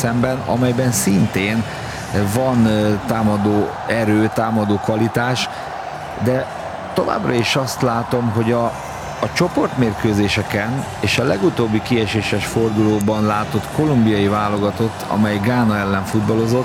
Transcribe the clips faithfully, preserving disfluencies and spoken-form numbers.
szemben, amelyben szintén van támadó erő, támadó kvalitás, de továbbra is azt látom, hogy a, a csoportmérkőzéseken és a legutóbbi kieséses fordulóban látott kolumbiai válogatott, amely Gána ellen futballozott,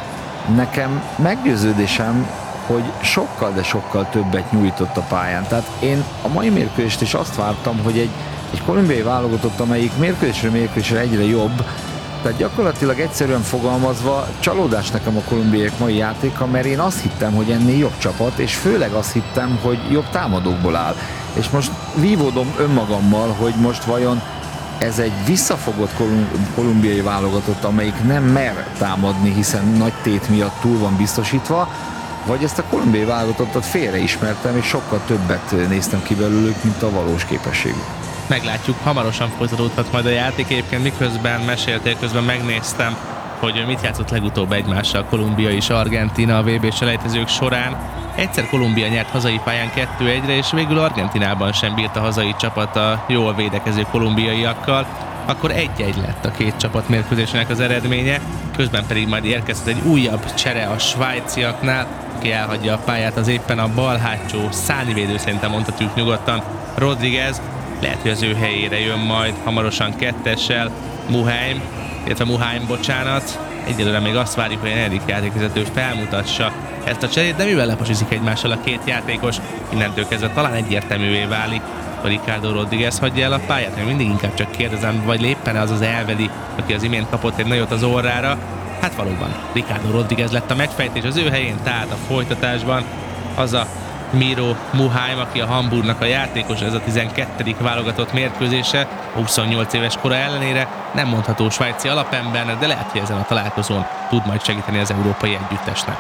nekem meggyőződésem, hogy sokkal, de sokkal többet nyújtott a pályán. Tehát én a mai mérkőzést is azt vártam, hogy egy, egy kolumbiai válogatott, amelyik mérkőzésről mérkőzésre egyre jobb, tehát gyakorlatilag egyszerűen fogalmazva csalódás nekem a kolumbiaiak mai játéka, mert én azt hittem, hogy ennél jobb csapat, és főleg azt hittem, hogy jobb támadókból áll. És most vívódom önmagammal, hogy most vajon ez egy visszafogott kolumbiai válogatott, amelyik nem mer támadni, hiszen nagy tét miatt túl van biztosítva, vagy ezt a kolumbiai válogatottat félreismertem, és sokkal többet néztem ki belőlük, mint a valós képességük. Meglátjuk, hamarosan folytatódhat majd a játék. Egyébként miközben meséltél, közben megnéztem, hogy mit játszott legutóbb egymással Kolumbia és Argentína a vé bé-selejtezők során. Egyszer Kolumbia nyert hazai pályán kettő egyre, és végül Argentinában sem bírt a hazai csapat a jól védekező kolumbiaiakkal. Akkor egy-egy lett a két csapat mérkőzésének az eredménye, közben pedig majd érkezett egy újabb csere a svájciaknál, aki elhagyja a pályát, az éppen a bal hátsó szárnyvédő, szerintem mondhatjuk nyugodtan, Rodriguez. Lehet, hogy az ő helyére jön majd hamarosan kettessel Muheim, illetve Muheim, bocsánat. Egyelőre még azt várjuk, hogy a negyedik játékvezető felmutassa ezt a cserét, de mivel leposizik egymással a két játékos, innentől kezdve talán egyértelművé válik, hogy Ricardo Rodriguez hagyja el a pályát. Még mindig inkább csak kérdezem, vagy léppen az az elvedi, aki az imént kapott egy nagyot az orrára. Hát valóban, Ricardo Rodriguez lett a megfejtés az ő helyén, tehát a folytatásban az a Miro Muheim, aki a Hamburgnak a játékos, ez a tizenkettedik válogatott mérkőzése, huszonnyolc éves kora ellenére nem mondható svájci alapembernek, de lehet, hogy ezen a találkozón tud majd segíteni az európai együttesnek.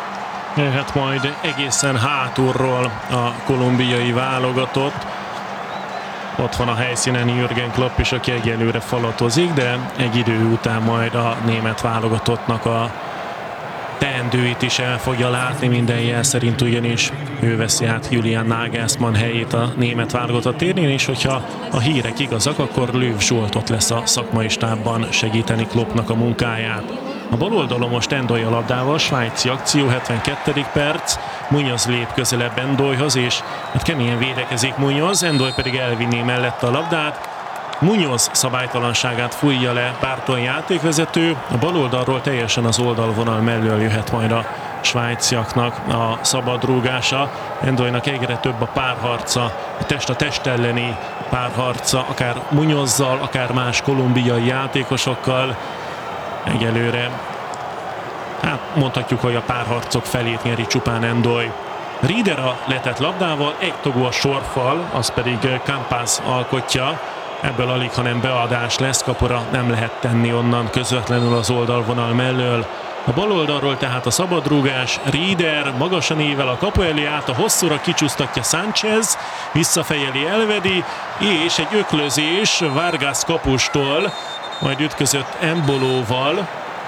Jöhet majd egészen hátulról a kolumbiai válogatott. Ott van a helyszínen Jürgen Klopp is, aki egyelőre falatozik, de egy idő után majd a német válogatottnak a teendőit is el fogja látni minden jel szerint, ugyanis ő veszi át Julian Nagelsmann helyét a német válogatott térnén, és hogyha a hírek igazak, akkor Löw Zsolt ott lesz a szakmai stábban segíteni Kloppnak a munkáját. A bal oldalon most Endoy a labdával, svájci akció, hetvenkettedik perc, Muñoz lép közelebb Endoyhoz, és hát keményen védekezik Muñoz, Endoy pedig elvinné mellette a labdát. Muñoz szabálytalanságát fújja le Párton játékvezető, a bal oldalról teljesen az oldalvonal mellől jöhet majd a svájciaknak a szabadrúgása. Endoynak egyre több a párharca, a test a test elleni párharca, akár Muñozzal, akár más kolumbiai játékosokkal. Egyelőre, hát mondhatjuk, hogy a párharcok felét nyeri csupán Endoy. Rieder a letett labdával, egy tagú a sorfal, az pedig Campas alkotja. Ebből alig, hanem beadás lesz, kapura nem lehet tenni onnan közvetlenül az oldalvonal mellől. A bal oldalról tehát a szabadrúgás, Rieder magasan ével a kapu elé át, a hosszúra kicsúsztatja Sánchez, visszafejeli Elvedi, és egy öklözés Vargas kapustól, majd ütközött Embolóval.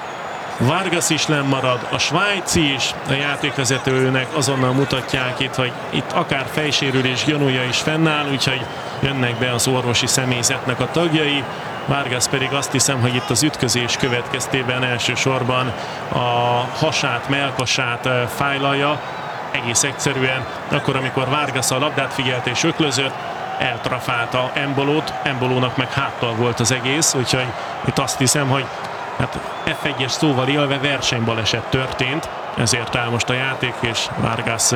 Vargas is lemarad, a svájci is, a játékvezetőnek azonnal mutatják itt, hogy itt akár fejsérülés gyanúja is fennáll, úgyhogy jönnek be az orvosi személyzetnek a tagjai. Vargas pedig azt hiszem, hogy itt az ütközés következtében elsősorban a hasát, mellkasát fájlalja. Egész egyszerűen akkor, amikor Vargas a labdát figyelte és öklözött, eltrafálta Embolót, Embolónak meg háttal volt az egész, úgyhogy itt azt hiszem, hogy hát ef egyes szóval élve versenybaleset történt, ezért áll most a játék, és Vargas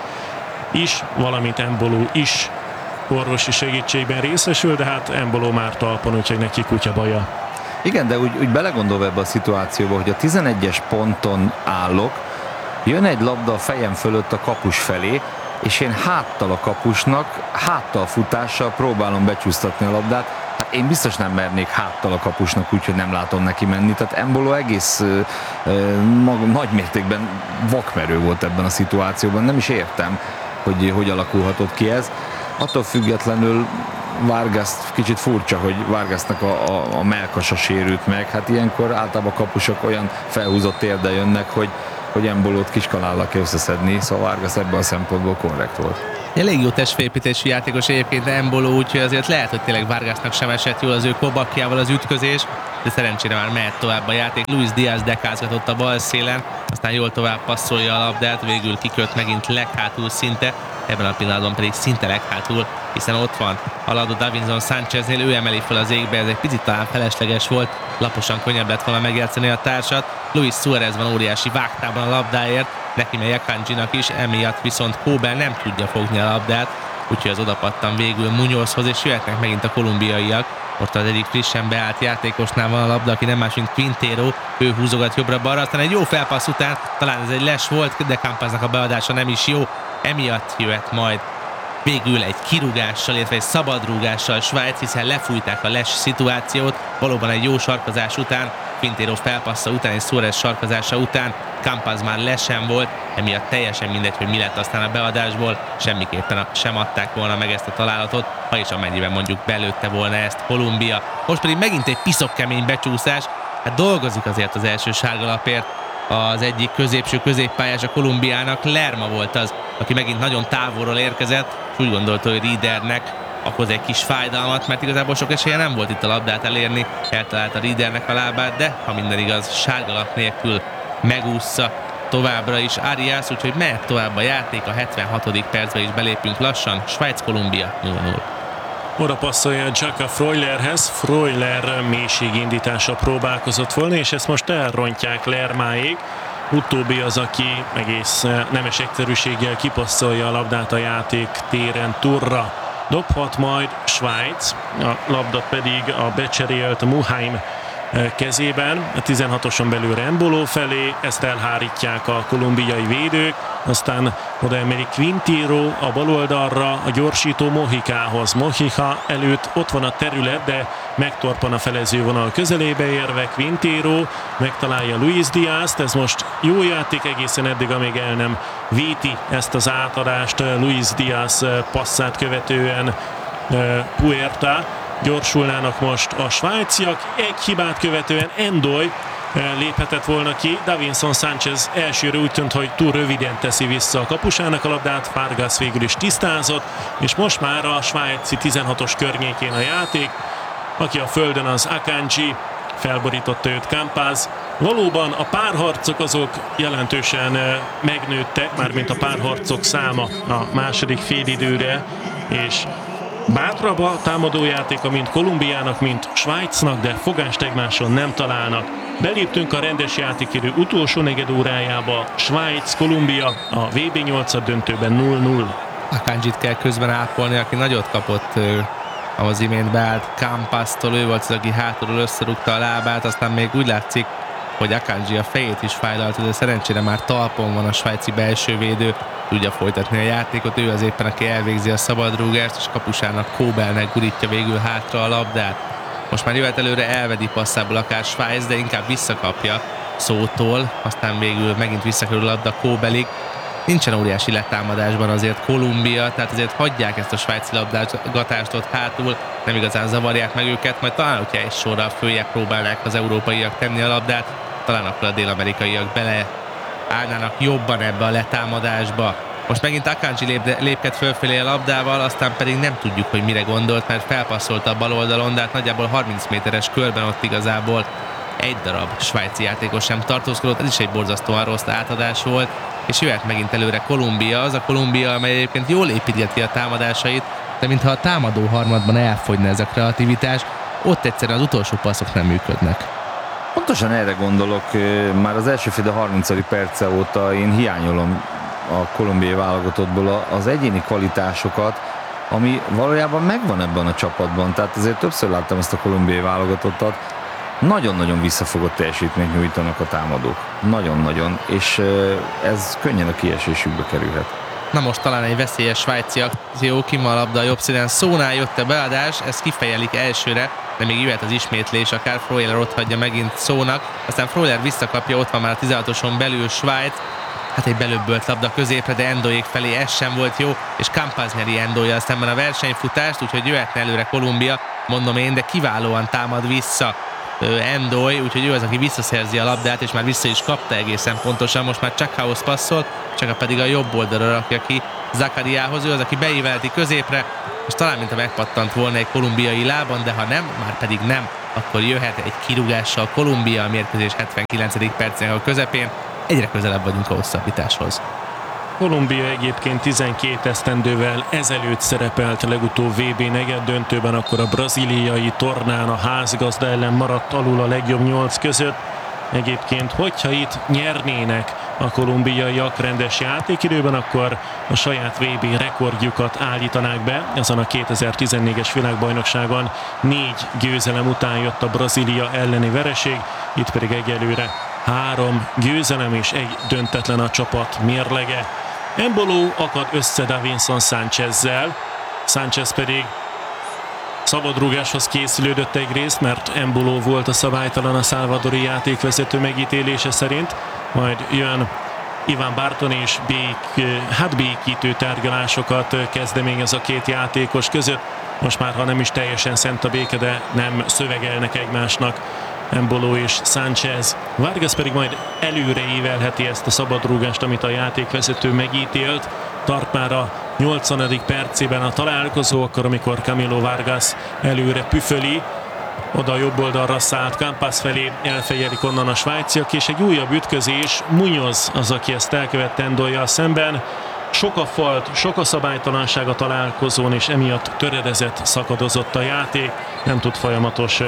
is, valamint Emboló is orvosi segítségben részesül, de hát Emboló már talpon, úgyhogy neki kutya baja. Igen, de úgy, úgy belegondolva ebbe a szituációba, hogy a tizenegyes ponton állok, jön egy labda a fejem fölött a kapus felé, és én háttal a kapusnak, háttal futással próbálom becsúsztatni a labdát. Hát én biztos nem mernék háttal a kapusnak, úgyhogy nem látom neki menni. Tehát Emboló egész ö, ö, mag, nagy mértékben vakmerő volt ebben a szituációban. Nem is értem, hogy hogy alakulhatott ki ez. Attól függetlenül Vargas kicsit furcsa, hogy Vargasnak a, a, a mellkasa sérült meg. Hát ilyenkor általában a kapusok olyan felhúzott térdel jönnek, hogy, hogy Embolót kiskalállal kell összeszedni. Szóval Vargas ebben a szempontból korrekt volt. Elég jó testfélépítésű játékos egyébként Embolo, úgyhogy azért lehet, hogy tényleg Vargasnak sem esett jól az ő kobakjával az ütközés, de szerencsére már mehet tovább a játék. Luis Diaz dekázgatott a bal szélen, aztán jól tovább passzolja a labdát, végül kiköt megint leghátul szinte, ebben a pillanatban pedig szinte leghátul, hiszen ott van a labda Davinson Sancheznél, ő emeli fel az égbe, ez egy picit talán felesleges volt, laposan könnyebb lett volna megjátszani a társat. Luis Suárez van óriási vágtában a labdáért, neki megy Akanjinak is, emiatt viszont Kóbel nem tudja fogni a labdát, úgyhogy az odapattan végül Muñozhoz, és jöhetnek megint a kolumbiaiak. Ott az egyik frissen beállt játékosnál van a labda, aki nem más, mint Quintero, ő húzogat jobbra-balra, aztán egy jó felpassz után, talán ez egy les volt, de Campaznak a beadása nem is jó, emiatt jöhet majd végül egy kirúgással, illetve egy szabadrúgással Svájc, hiszen lefújták a les szituációt, valóban egy jó sarkazás után, Quintero felpassza után és Suárez sarkazása után, Campaz már lesen volt, emiatt teljesen mindegy, hogy mi lett aztán a beadásból, semmiképpen sem adták volna meg ezt a találatot, ha is amennyiben mondjuk belőtte volna ezt Kolumbia. Most pedig megint egy piszokkemény becsúszás, hát dolgozik azért az első sárgalapért az egyik középső középpályás a Kolumbiának, Lerma volt az, aki megint nagyon távolról érkezett, és úgy gondolta, hogy Riedernek okoz egy kis fájdalmat, mert igazából sok esélye nem volt itt a labdát elérni, eltalálta Riedernek a lábát, de ha minden igaz, sárgalap nélkül megúszza továbbra is Arias, úgyhogy mehet tovább a játék, a hetvenhatodik percben is belépünk lassan, Svájc-Kolumbia nulla nulla. Oda passzolja Jaka Freulerhez, Freuler mélységindításra próbálkozott volna, és ezt most elrontják Lermáék. Utóbbi az, aki egész nemes egyszerűséggel kipasszolja a labdát a játék téren turra. Dobhat majd Svájc, a labda pedig a becserélt Muhaim kezében, a tizenhatoson belül Embolo felé, ezt elhárítják a kolumbiai védők, aztán oda emeli Quintero a bal oldalra a gyorsító Mojikához. Mojica előtt ott van a terület, de megtorpan a felezővonal közelébe érve, Quintero megtalálja Luis Diazt, ez most jó játék egészen eddig, amíg el nem véti ezt az átadást Luis Diaz passzát követően Puerta. Gyorsulnának most a svájciak, egy hibát követően Endoy léphetett volna ki, Davinson Sanchez elsőre úgy tűnt, hogy túl röviden teszi vissza a kapusának a labdát, Vargas végül is tisztázott, és most már a svájci tizenhatos környékén a játék, aki a földön az Akanji, felborította őt Campaz. Valóban a párharcok azok jelentősen megnőttek, mármint a párharcok száma a második félidőre, és bátrabb a támadójátéka, mint Kolumbiának, mint Svájcnak, de fogást egymáson nem találnak. Beléptünk a rendes játékidő utolsó negyed órájába, Svájc-Kolumbia a vé bé nyolcad döntőben nulla nulla. Akanjit kell közben ápolni, aki nagyot kapott az imént beállt Campaztól, ő volt az, aki hátulról összerúgta a lábát, aztán még úgy látszik, hogy Akanji a fejét is fájlalta, de szerencsére már talpon van a svájci belső védő, tudja folytatni a játékot, ő az éppen, aki elvégzi a szabadrúgást, és kapusának Kóbelnek gurítja végül hátra a labdát. Most már jöhet előre, elvedi passzából akár Svájc, de inkább visszakapja Szótól, aztán végül megint visszakerül a labda Kóbelig. Nincsen óriási letámadásban azért Kolumbia, tehát azért hagyják ezt a svájci labdágatást ott hátul, nem igazán zavarják meg őket, majd talán, hogyha egy sorral följebb próbálnák az európaiak tenni a labdát, talán akkor a dél-amerikaiak bele állnának jobban ebbe a letámadásba. Most megint Akanji lépked fölfelé a labdával, aztán pedig nem tudjuk, hogy mire gondolt, mert felpasszolta a bal oldalon, de hát nagyjából harminc méteres körben ott igazából egy darab svájci játékos sem tartózkodott, ez is egy borzasztóan rossz átadás volt, és jöhet megint előre Kolumbia, az a Kolumbia, amely egyébként jól építgeti a támadásait, de mintha a támadó harmadban elfogyna ez a kreativitás, ott egyszerűen az utolsó passzok nem működnek. Pontosan erre gondolok, már az első fél harmincadik perce óta én hiányolom a kolumbiai válogatottból az egyéni kvalitásokat, ami valójában megvan ebben a csapatban, tehát azért többször láttam ezt a kolumbiai válogatottat, nagyon-nagyon visszafogott teljesítményt nyújtanak a támadók. Nagyon-nagyon, és ez könnyen a kiesésükbe kerülhet. Na most talán egy veszélyes svájci akció, ki van a labda a jobb színen, Szónál jött a beadás, ez kifejelik elsőre, de még jöhet az ismétlés, akár Freuler ott hagyja megint Szónak, aztán Freuler visszakapja, ott van már a tizenhatoson belül Svájc, hát egy belöbbölt labda középre, de Endoyék felé ez sem volt jó, és Campaz nyeri Endoyjal szemben a versenyfutást, úgyhogy jöhetne előre Kolumbia, mondom én, de kiválóan támad vissza Endoy, úgyhogy ő az, aki visszaszerzi a labdát, és már vissza is kapta egészen pontosan, most már Chakahoz passzol, Chaka pedig a jobb oldalra rakja ki Zakariához, ő az, aki beíveleti középre, és talán mintha megpattant volna egy kolumbiai lábon, de ha nem, már pedig nem, akkor jöhet egy kirúgással Kolumbia a mérkőzés hetvenkilencedik percének a közepén. Egyre közelebb vagyunk a hosszabbításhoz. Kolumbia egyébként tizenkét esztendővel ezelőtt szerepelt legutóbb vé bé negyeddöntőben, akkor a brazíliai tornán a házgazda ellen maradt alul a legjobb nyolc között. Egyébként, hogyha itt nyernének a kolumbiaiak rendes játékidőben, akkor a saját vé bé rekordjukat állítanák be. Azon a kétezer-tizennégyes világbajnokságon négy győzelem után jött a Brazília elleni vereség, itt pedig egyelőre három győzelem és egy döntetlen a csapat mérlege. Embolo akad össze Davinson Sánchezzel, Sánchez pedig szabadrúgáshoz készülődött egyrészt, mert Embolo volt a szabálytalan a szalvadori játékvezető megítélése szerint, majd jön Iván Barton és bék, hát békítő tárgyalásokat kezdeményez a két játékos között. Most már, ha nem is teljesen szent a béke, de nem szövegelnek egymásnak Embolo és Sánchez. Vargas pedig majd előre ívelheti ezt a szabadrúgást, amit a játékvezető megítélt. Tart már a nyolcvadik percében a találkozó, akkor amikor Camilo Vargas előre püföli, oda a jobb oldalra szállt Campas felé, elfejelik onnan a svájciak, és egy újabb ütközés. Muñoz az, aki ezt elkövette Endollyal szemben. Sok a falt, sok a szabálytalanság a találkozón, és emiatt töredezett, szakadozott a játék. Nem tud folyamatos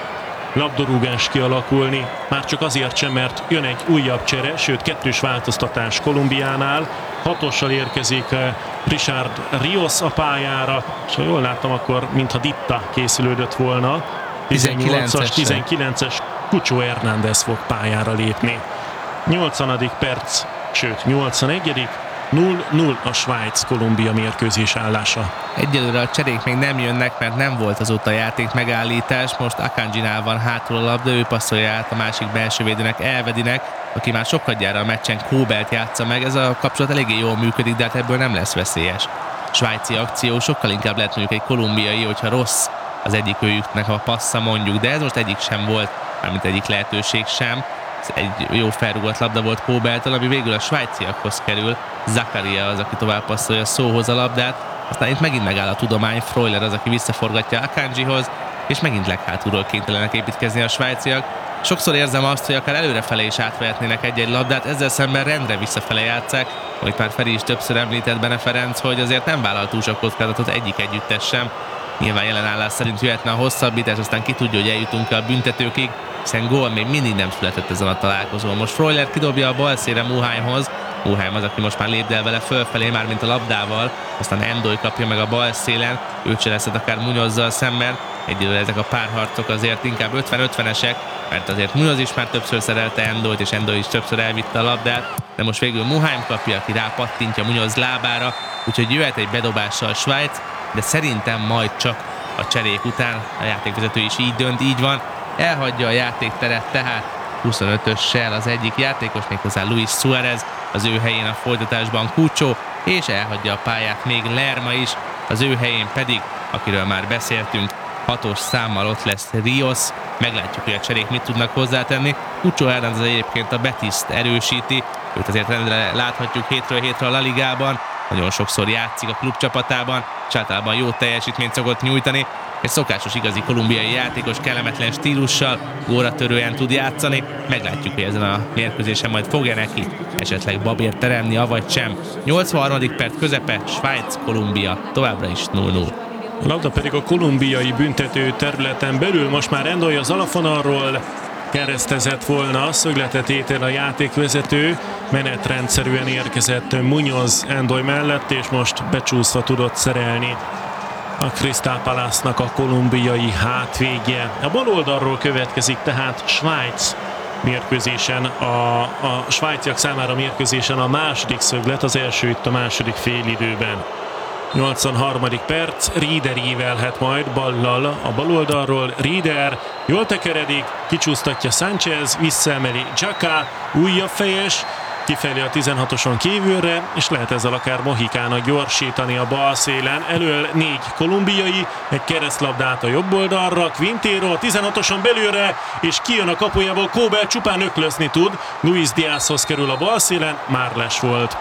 labdarúgás kialakulni, már csak azért sem, mert jön egy újabb csere, sőt kettős változtatás Kolumbiánál. Hatossal érkezik Richard Rios a pályára, és ha jól láttam, akkor mintha Ditta készülődött volna. tizennyolcas, tizenkilences Cucho Hernández fog pályára lépni. nyolcvadik perc, sőt nyolcvanegyedik nulla nulla a Svájc-Kolumbia mérkőzés állása. Egyelőre a cserék még nem jönnek, mert nem volt azóta játék megállítás. Most Akanjinál van hátul a labda, ő passzolja át a másik belső védőnek, Elvedinek, aki már sokadjára a meccsen Kóbelt játsza meg. Ez a kapcsolat eléggé jól működik, de hát ebből nem lesz veszélyes. Svájci akció sokkal inkább lehet mondjuk egy kolumbiai, hogyha rossz az egyik őjüknek a passza mondjuk, de ez most egyik sem volt, mármint egyik lehetőség sem. Ez egy jó felrúgott labda volt Kóbeltől, ami végül a svájciakhoz kerül. Zakaria az, aki tovább passzolja Szóhoz a labdát. Aztán itt megint megáll a tudomány, Freuler az, aki visszaforgatja Akanjihoz, és megint leghátulról kénytelenek építkezni a svájciak. Sokszor érzem azt, hogy akár előrefele is átvehetnének egy-egy labdát, ezzel szemben rendre visszafele játsszák, amit már Feri is többször említett, Bene Ferenc, hogy azért nem vállal túl sok kockázatot egyik együttes sem. Nyilván jelenállás szerint jöhetne a hosszabbítás, aztán ki tudja, hogy eljutunk a büntetőkig, hiszen gól még mindig nem született ezen a találkozón. Most Freuler kidobja a bal szélre Muheimhoz. Muheim az, aki most már lépdel vele fölfelé, már mint a labdával, aztán Endoy kapja meg a bal szélen, ő cseleszed akár Muñozzal szemben. Egyelőre ezek a párharcok azért inkább ötven-ötvenesek, mert azért Muñoz is már többször szerelte Endoyt, és Endoy is többször elvitte a labdát, de most végül Muheim kapja, aki rápattintja Muñoz lábára, úgyhogy jöhet egy bedobással Svájc, de szerintem majd csak a cserék után, a játékvezető is így dönt, így van, elhagyja a játékteret, tehát huszonötössel az egyik játékos, méghozzá Luis Suárez, az ő helyén a folytatásban Cucho, és elhagyja a pályát még Lerma is, az ő helyén pedig, akiről már beszéltünk, hatos számmal ott lesz Rios. Meglátjuk, hogy a cserék mit tudnak hozzátenni. Cucho Hernández egyébként a Betiszt erősíti, őt azért rendre láthatjuk hétről hétre a La Ligában, nagyon sokszor játszik a klubcsapatában, és általában jó teljesítményt szokott nyújtani. Egy szokásos igazi kolumbiai játékos, kellemetlen stílussal, góra törően tud játszani. Meglátjuk, hogy ezen a mérkőzésen majd fog-e neki esetleg babért teremni, avagy sem. nyolcvanharmadik perc közepe, Svájc-Kolumbia továbbra is nulla nulla. A labda pedig a kolumbiai büntető területen belül, most már Endoy az alapvonalról keresztezett volna, szögletet étel a játékvezető, menetrendszerűen érkezett Muñoz Endoy mellett, és most becsúszva tudott szerelni a Crystal Palace-nak a kolumbiai hátvédje. A bal oldalról következik tehát Svájc mérkőzésen, a, a svájciak számára mérkőzésen a második szöglet, az első itt a második félidőben. nyolcvanharmadik perc, Rieder ívelhet majd ballal a bal oldalról, Rieder jól tekeredik, kicsúsztatja Sánchez, visszaemeli Xhaka, újabb fejes, kifelé a tizenhatoson kívülre, és lehet ezzel akár Mohikának gyorsítani a bal szélen. Elől négy kolumbiai, egy keresztlabdát a jobb oldalra, Quintero a tizenhatoson belülre, és kijön a kapujából, Kóbel csupán öklözni tud, Luis Diazhoz kerül a bal szélen, már les volt.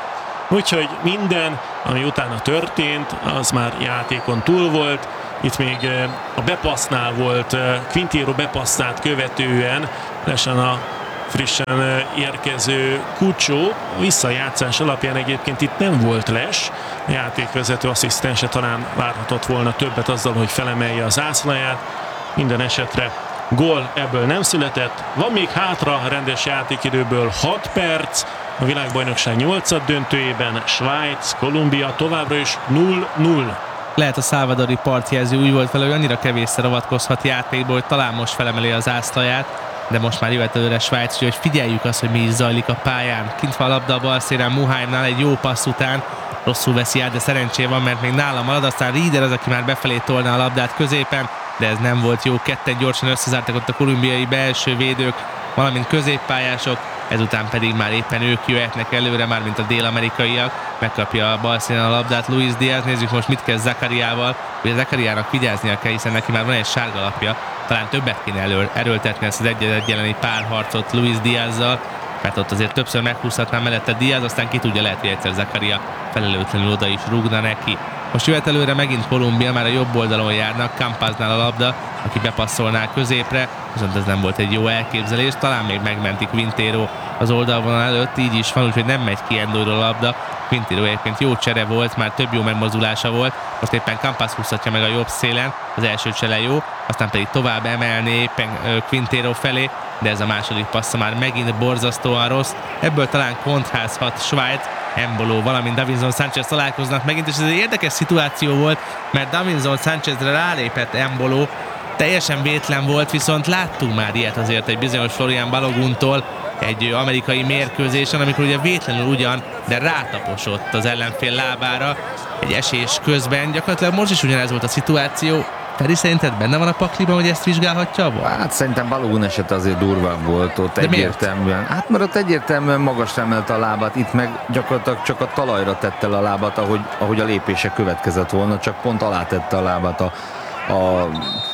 Úgyhogy minden, ami utána történt, az már játékon túl volt. Itt még a bepasznál volt, Quintero bepasszát követően, lesen a frissen érkező Cucho visszajátszás alapján egyébként itt nem volt les. A játékvezető asszisztense talán várhatott volna többet azzal, hogy felemelje az zászlaját. Minden esetre gól ebből nem született. Van még hátra a rendes játékidőből hat perc. A világbajnokság nyolcad döntőjében Svájc, Kolumbia továbbra is nulla nulla. Lehet a szálvadori partjelző úgy volt vele, hogy annyira kevésszer avatkozhat játékból, hogy talán most felemeli az zászlaját, de most már jöhet előre Svájc, úgyhogy figyeljük azt, hogy mi is zajlik a pályán. Kint van a labda a bal szélen Muhaimnál egy jó passz után, rosszul veszi át, de szerencsé van, mert még nála marad, aztán Rieder az, aki már befelé tolná a labdát középen, de ez nem volt jó, ketten gyorsan összezártak ott a kolumbiai belső védők, valamint középpályások, ezután pedig már éppen ők jöhetnek előre, már mint a dél-amerikaiak, megkapja a bal színen a labdát Luis Diaz, nézzük most mit kezd Zakariával, ugye Zakariának vigyáznia kell, hiszen neki már van egy sárga lapja, talán többet kéne elő, erőltetni ezt az egy-egy elleni párharcot Luis Diazzal, mert ott azért többször meghúzhatná mellette Diaz, aztán ki tudja, lehet, hogy egyszer Zakaria felelőtlenül oda is rúgna neki. Most jöhet előre megint Kolumbia, már a jobb oldalon járnak, Campaznál a labda, aki bepasszolná középre, viszont ez nem volt egy jó elképzelés, talán még megmentik Quintero az oldalvonal előtt, így is van, úgyhogy nem megy ki Endoyról a labda. Quintero egyébként jó csere volt, már több jó megmozdulása volt, most éppen Campas húzhatja meg a jobb szélen, az első csele jó, aztán pedig tovább emelni éppen Quintero felé, de ez a második passza már megint borzasztóan rossz, ebből talán kontrázhat Svájc, Embolo, valamint Davinson Sánchez találkoznak megint, és ez egy érdekes szituáció volt, mert Davinson Sánchezre rálépett Embolo, teljesen vétlen volt, viszont láttunk már ilyet azért egy bizonyos Florian Baloguntól egy amerikai mérkőzésen, amikor ugye vétlenül ugyan, de rátaposott az ellenfél lábára egy esés közben, gyakorlatilag most is ugyanez volt a szituáció. Feri, szerinted benne van a pakliban, hogy ezt vizsgálhatja? Hát szerintem Balogun eset azért durvább volt ott. De egyértelműen. Miért? Hát mert ott egyértelműen magasra emelte a lábát, itt meg gyakorlatilag csak a talajra tette a lábát, ahogy, ahogy a lépése következett volna, csak pont alá tette a lábát a, a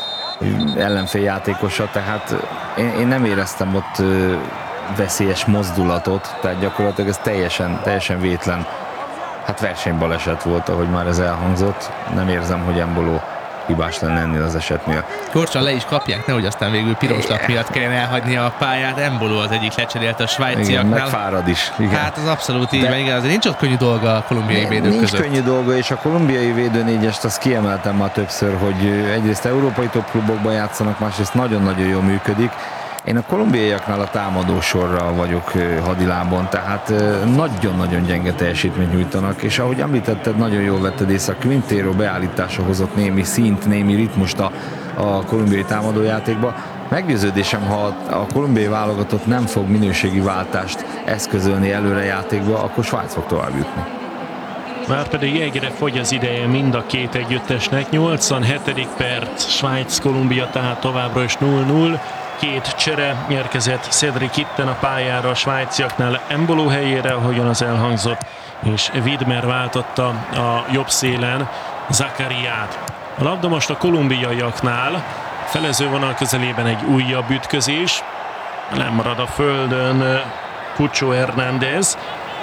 ellenfél játékosa, tehát én, én nem éreztem ott veszélyes mozdulatot, tehát gyakorlatilag ez teljesen, teljesen vétlen, hát versenybaleset volt, ahogy már ez elhangzott. Nem érzem, hogy Embolo hibás lenne ennél az esetnél. Gyorsan le is kapják, nehogy aztán végül piros lap miatt kellene elhagynia a pályát. Embolo az egyik lecserélte a svájciaknál. Igen, megfárad is. Igen. Hát az abszolút így van, igen, azért nincs ott könnyű dolga a kolumbiai védők nincs között. Nincs könnyű dolga, és a kolumbiai védőnégyest azt kiemeltem már többször, hogy egyrészt európai topklubokban játszanak, másrészt nagyon-nagyon jól működik. Én a kolumbiaiaknál a támadósorral vagyok hadilábon, tehát nagyon-nagyon gyenge teljesítményt nyújtanak, és ahogy említetted, nagyon jól vetted észre, a Quintero beállítása hozott némi szint, némi ritmust a, a kolumbiai támadójátékba. Meggyőződésem, ha a kolumbiai válogatott nem fog minőségi váltást eszközölni előrejátékba, akkor Svájc fog tovább jutni. Márpedig egyre fogy az ideje mind a két együttesnek. nyolcvanhetedik perc, Svájc-Kolumbia tehát továbbra is nulla nulla. Két csere érkezett Cedric Itten a pályára a svájciaknál Embolo helyére, ahogyan az elhangzott, és Widmer váltotta a jobb szélen Zakariát. A labda most a kolumbiaiaknál, felező vonal közelében egy újabb ütközés, nem marad a földön Cucho Hernández,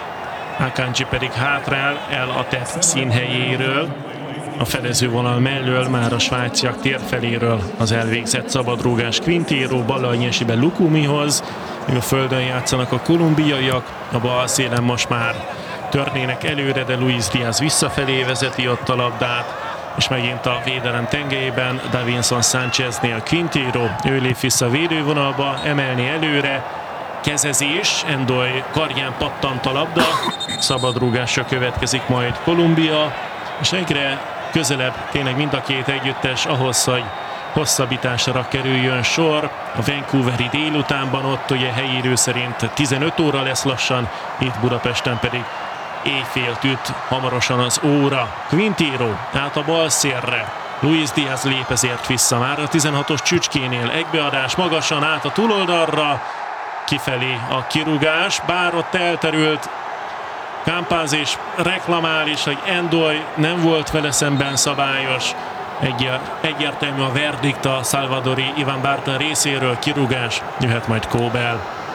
Akanji pedig hátrál el a tett színhelyéről. A felezővonal mellől már a svájciak térfeléről az elvégzett szabadrúgás Quintero bal alnyesiben Lukumihoz, míg a földön játszanak a kolumbiaiak, a bal szélen most már törnének előre, de Luis Diaz visszafelé vezeti ott a labdát, és megint a védelem tengelyében Davinson Sáncheznél Quintero, ő lép vissza a védővonalba, emelni előre, kezezés, Endoy karján pattant a labda, szabadrúgásra következik majd Kolumbia, és egyre közelebb tényleg mind a két együttes ahhoz, hogy hosszabbításra kerüljön sor. A vancouveri délutánban ott ugye helyi idő szerint tizenöt óra lesz lassan, itt Budapesten pedig éjfélt üt hamarosan az óra. Quintero át a bal szélre, Luis Diaz lép ezért vissza már a tizenhatos csücskénél, egybeadás magasan át a túloldalra, kifelé a kirúgás, bár ott elterült Campaz és reklamál is, hogy Endoy nem volt vele szemben szabályos. Egy, egyértelmű a verdikt a salvadori Ivan Barton részéről, kirúgás, jöhet majd Kóbel.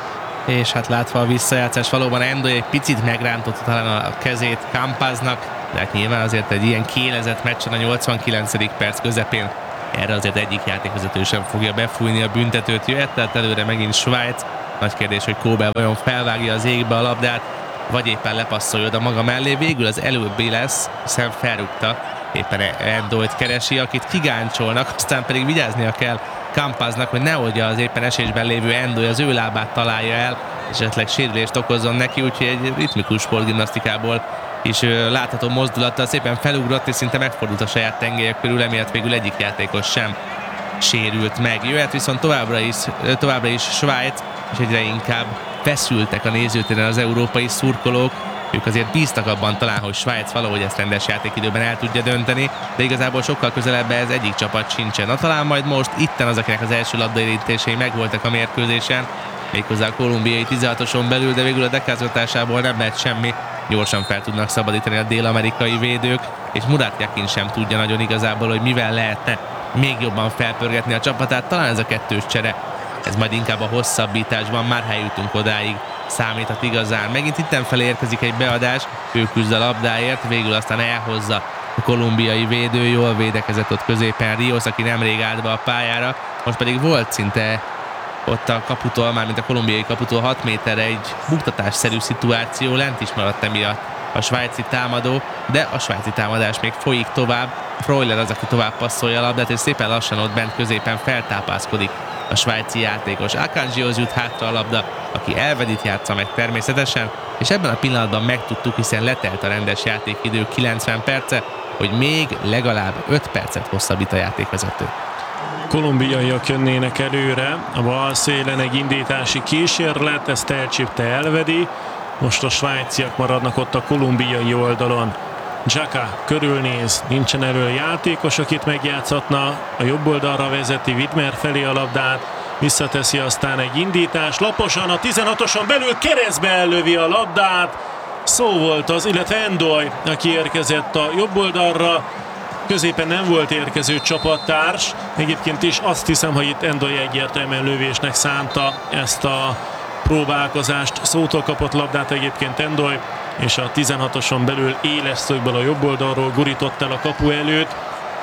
És hát látva a visszajátszás, valóban Endo egy picit megrántotta talán a kezét Campaznak, de hát nyilván azért egy ilyen kélezett meccsen a nyolcvankilencedik perc közepén erre azért egyik játékvezető sem fogja befújni a büntetőt. Jöhet tehát előre megint Svájc. Nagy kérdés, hogy Kóbel vajon felvágja az égbe a labdát, vagy éppen lepasszolja oda maga mellé. Végül az előbbi lesz, hiszen felrúgta, éppen Endoit keresi, akit kigáncsolnak, aztán pedig vigyáznia kell Campaznak, hogy ne oldja az éppen esésben lévő Endo, az ő lábát találja el, és esetleg sérülést okozzon neki, úgyhogy egy ritmikus sportgimnasztikából is látható mozdulattal szépen felugrott, és szinte megfordult a saját tengelyek körül, emiatt végül egyik játékos sem sérült meg. Jöhet viszont továbbra is, továbbra is Svájc, és egyre inkább feszültek a nézőtéren az európai szurkolók. Ők azért bíztak abban talán, hogy Svájc valahogy ezt rendes játékidőben el tudja dönteni, de igazából sokkal közelebb ez egyik csapat sincsen. Na talán majd most itten az, akinek az első labdaérintései megvoltak a mérkőzésen, méghozzá a kolumbiai tizenhatoson belül, de végül a dekázoltásából nem lett semmi. Gyorsan fel tudnak szabadítani a dél-amerikai védők, és Murat Yakin sem tudja nagyon igazából, hogy mivel lehetne még jobban felpörgetni a csapatát. Talán ez a kettős csere, ez majd inkább a hosszabbításban, már eljutunk odáig, számíthat igazán. Megint itten felé érkezik egy beadás, ő küzd a labdáért, végül aztán elhozza a kolumbiai védő, jól védekezett ott középen Rios, aki nemrég állt be a pályára, most pedig volt szinte ott a kaputól, mármint a kolumbiai kaputól hat méterre egy buktatásszerű szituáció, lent is maradt emiatt a svájci támadó, de a svájci támadás még folyik tovább. Freuler az, aki tovább passzolja a labdát, és szépen lassan ott bent középen feltápászkodik a svájci játékos. Akanjihoz jut hátra a labda, aki Elvedit játsza meg természetesen, és ebben a pillanatban megtudtuk, hiszen letelt a rendes játékidő kilencven perce, hogy még legalább öt percet hosszabbít a játékvezető. Kolumbiaiak jönnének előre, a bal szélen egy indítási kísérlet, ezt elcsípte Elvedi, most a svájciak maradnak ott a kolumbiai oldalon. Xhaka körülnéz, nincsen elő játékos, akit megjátszhatna, a jobb oldalra vezeti Widmer felé a labdát, visszateszi aztán egy indítás, laposan a tizenhatoson belül keresztbe ellövi a labdát, szó volt az, illetve Endoy, aki érkezett a jobb oldalra, középen nem volt érkező csapattárs, egyébként is azt hiszem, hogy itt Endoy egyértelműen lövésnek szánta ezt a próbálkozást, szótól kapott labdát egyébként Endoy, és a tizenhatoson belül éles szögből a jobb oldalról gurított el a kapu előtt,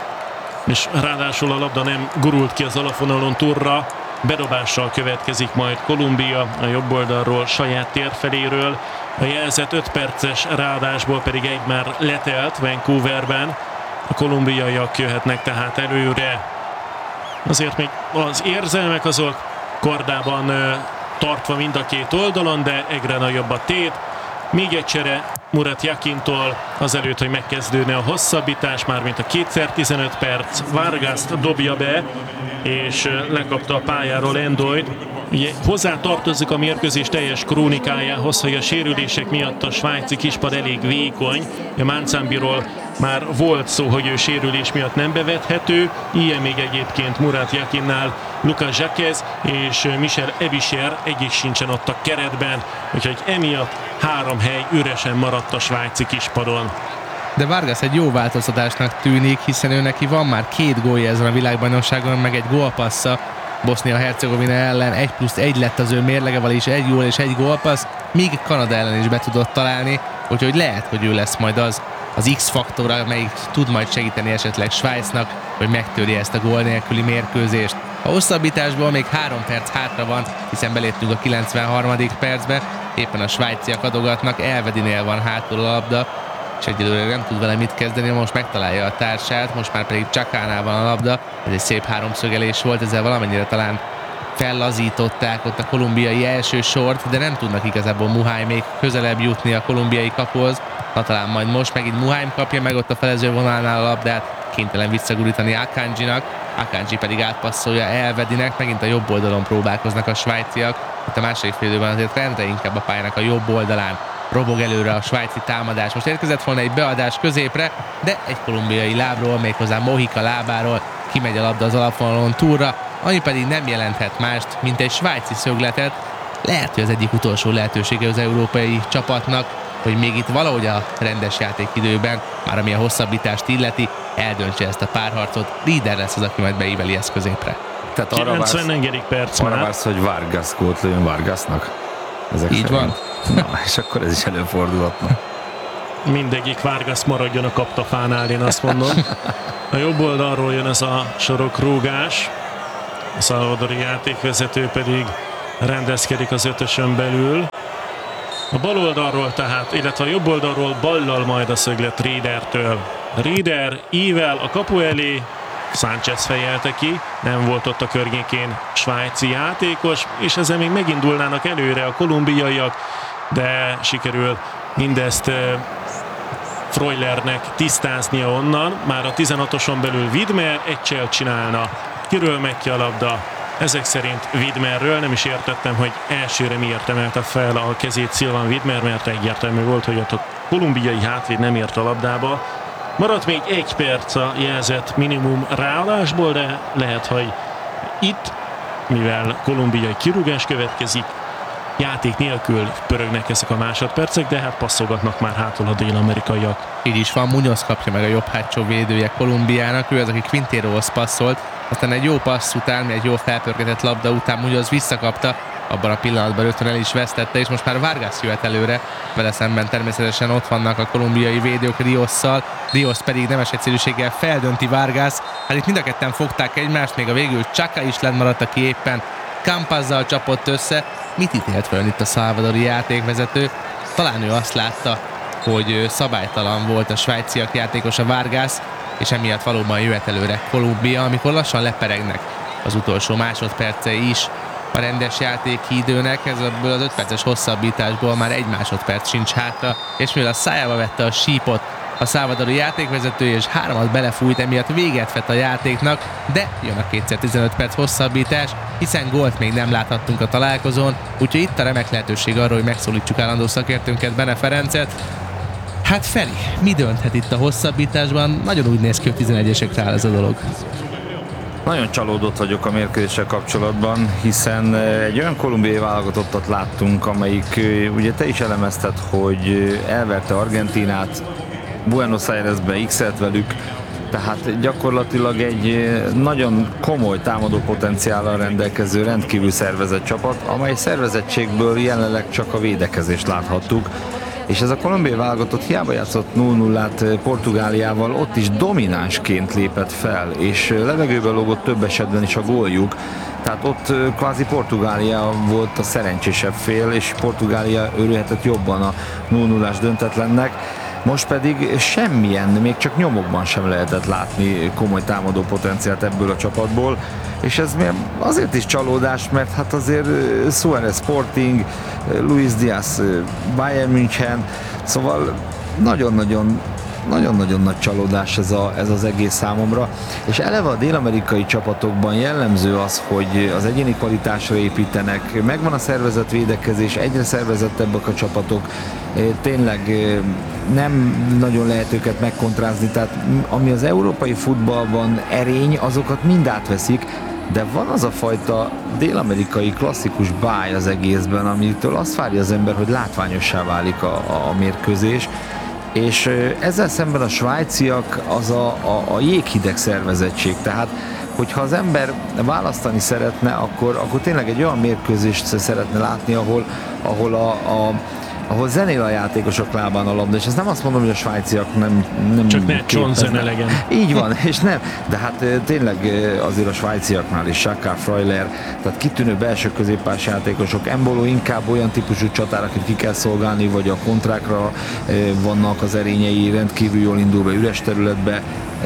és ráadásul a labda nem gurult ki az alapvonalon túlra, bedobással következik majd Kolumbia a jobb oldalról, saját térfeléről, a jelzett öt perces ráadásból pedig egy már letelt Vancouverben, a kolumbiaiak jöhetnek tehát előre. Azért még az érzelmek azok kordában tartva mind a két oldalon, de egyre nagyobb a tét. Még egy csere Murat Yakintól azelőtt, hogy megkezdődne a hosszabbítás, mármint a kétszer tizenöt perc. Vargast dobja be, és lekapta a pályáról Endoyt. Ugye hozzá tartozik a mérkőzés teljes krónikájához, hogy a sérülések miatt a svájci kispad elég vékony. A Manzambiról már volt szó, hogy ő sérülés miatt nem bevethető. Ilyen még egyébként Murat Yakinnál Lucas Jaquez és Michel Ebicher egyik sincsen ott a keretben, úgyhogy emiatt három hely üresen maradt a svájci kispadon. De Vargas egy jó változtatásnak tűnik, hiszen ő neki van már két gólja ezen a világbajnokságon, meg egy gólpassza Bosznia-Hercegovina ellen, egy plusz egy lett az ő mérlege, vagyis egy gól és egy gólpassz, míg Kanada ellen is be tudott találni, úgyhogy lehet, hogy ő lesz majd az az X-faktor, amelyik tud majd segíteni esetleg Svájcnak, hogy megtörje ezt a gól nélküli mérkőzést. A hosszabbításból még három perc hátra van, hiszen beléptünk a kilencvenharmadik percbe, éppen a svájciak adogatnak, Elvedinél van hátul a labda, és egyelőre nem tud vele mit kezdeni, most megtalálja a társát, most már pedig Csakánál van a labda, ez egy szép háromszögelés volt, ezzel valamennyire talán fellazították ott a kolumbiai első sort, de nem tudnak igazából Muhaj még közelebb jutni a kolumbiai kapuhoz. Na talán majd most megint Muhaj kapja meg ott a felező vonalnál a labdát, kénytelen visszagurítani Akanjinak, Akanji pedig átpasszolja Elvedinek, megint a jobb oldalon próbálkoznak a svájciak, itt a második fél időben azért rendre inkább a pályának a jobb oldalán robog előre a svájci támadás. Most érkezett volna egy beadás középre, de egy kolumbiai lábról, méghozzá Mojica lábáról kimegy a labda az alapvonalon túlra, ami pedig nem jelenthet mást, mint egy svájci szögletet. Lehet, hogy az egyik utolsó lehetősége az európai csapatnak, hogy még itt valahogy a rendes játékidőben, már ami a hosszabbítást illeti, eldöntse ezt a párharcot. Líder lesz az, aki majd beíveli ezt középre. Tehát arra vársz, kilencvenegyedik perc arra már. vársz, hogy Vargas gólt lőjön Vargasnak? Ezek Így szerint. van? Na, és akkor ez is előfordulhatna. Mindegyik Vargas maradjon a kaptafánál, én azt mondom. A jobb oldalról jön ez a sorokrúgás, a szalvadori játékvezető pedig rendezkedik az ötösön belül. A bal oldalról tehát, illetve a jobb oldalról ballal majd a szöglet Riedertől. Rieder ível a kapu elé, Sánchez fejelte ki, nem volt ott a környékén svájci játékos, és ezzel még megindulnának előre a kolumbiaiak, de sikerül mindezt Freulernek tisztáznia onnan. Már a tizenhatoson belül Widmer egy cselt csinálna, kiről megy ki a labda. Ezek szerint Widmerről, nem is értettem, hogy elsőre miért emelte fel a kezét Szilván Widmer, mert egyértelmű volt, hogy ott a kolumbiai hátvéd nem ért a labdába. Maradt még egy perc a jelzett minimum ráadásból, de lehet, hogy itt, mivel kolumbiai kirúgás következik, játék nélkül pörögnek ezek a másodpercek, de hát passzolgatnak már hátul a dél-amerikaiak. Így is van, Munoz kapja meg a jobb hátsó védője Kolumbiának, ő az, aki Quinterohoz passzolt, aztán egy jó passz után, egy jó felpörgetett labda után Munoz visszakapta, abban a pillanatban rögtön el is vesztette, és most már Vargas jöhet előre, vele szemben természetesen ott vannak a kolumbiai védők Riosszal, Rios pedig nemes egyszerűséggel feldönti Vargas, hát itt mind a ketten fogták egymást, még a végül Chaka is lent maradt, aki éppen Campazzal csapott össze. Mit ítélt fel itt a szalvadori játékvezető? Talán ő azt látta, hogy szabálytalan volt a svájciak játékos, a Vargas, és emiatt valóban jöhet előre Kolumbia, amikor lassan leperegnek az utolsó másodpercei is a rendes játéki időnek, ebből az öt perces hosszabbításból már egy másodperc sincs hátra, és mivel a szájába vette a sípot a szalvadori játékvezető, és háromat belefújt, emiatt véget vett a játéknak, de jön a kétszer tizenöt perc hosszabbítás, hiszen gólt még nem láthattunk a találkozón, úgyhogy itt a remek lehetőség arra, hogy megszólítsuk állandó szakértőnket, Bene Ferencet. Hát Feri, mi dönthet itt a hosszabbításban? Nagyon úgy néz ki, hogy tizenegyesekre áll ez a dolog. Nagyon csalódott vagyok a mérkőzéssel kapcsolatban, hiszen egy olyan kolumbiai válogatottat láttunk, amelyik, ugye te is elemezted, hogy elverte Argentínát, Buenos Airesbe x-elt velük, tehát gyakorlatilag egy nagyon komoly támadó potenciállal rendelkező, rendkívül szervezett csapat, amely szervezettségből jelenleg csak a védekezést láthattuk. És ez a kolumbiai válogatott hiába játszott nulla nullát Portugáliával, ott is dominánsként lépett fel, és levegőben lógott több esetben is a góljuk. Tehát ott kvázi Portugália volt a szerencsésebb fél, és Portugália örülhetett jobban a nulla nullás döntetlennek. Most pedig semmilyen, még csak nyomokban sem lehetett látni komoly támadó potenciált ebből a csapatból, és ez azért is csalódás, mert hát azért Suárez Sporting, Luis Diaz Bayern München, szóval nagyon-nagyon nagyon-nagyon nagy csalódás ez, a, ez az egész számomra, és eleve a dél-amerikai csapatokban jellemző az, hogy az egyéni kvalitásra építenek, megvan a szervezett védekezés, egyre szervezettebbek a csapatok, tényleg nem nagyon lehet őket megkontrázni, tehát ami az európai futballban erény, azokat mind átveszik, de van az a fajta dél-amerikai klasszikus báj az egészben, amitől azt várja az ember, hogy látványossá válik a, a, a mérkőzés, és ezzel szemben a svájciak az a, a, a jéghideg szervezettség, tehát hogyha az ember választani szeretne, akkor, akkor tényleg egy olyan mérkőzést szeretne látni, ahol, ahol a, a ahol zenél a játékosok lábán a labda, és ezt nem azt mondom, hogy a svájciak nem, nem csak ne Johnson legyen. Így van, és nem, de hát tényleg azért a svájciaknál is Chaka, Freuler, tehát kitűnő belső középpás játékosok, Embolo inkább olyan típusú csatár, akit ki kell szolgálni, vagy a kontrákra vannak az erényei, rendkívül jól indul be üres területbe,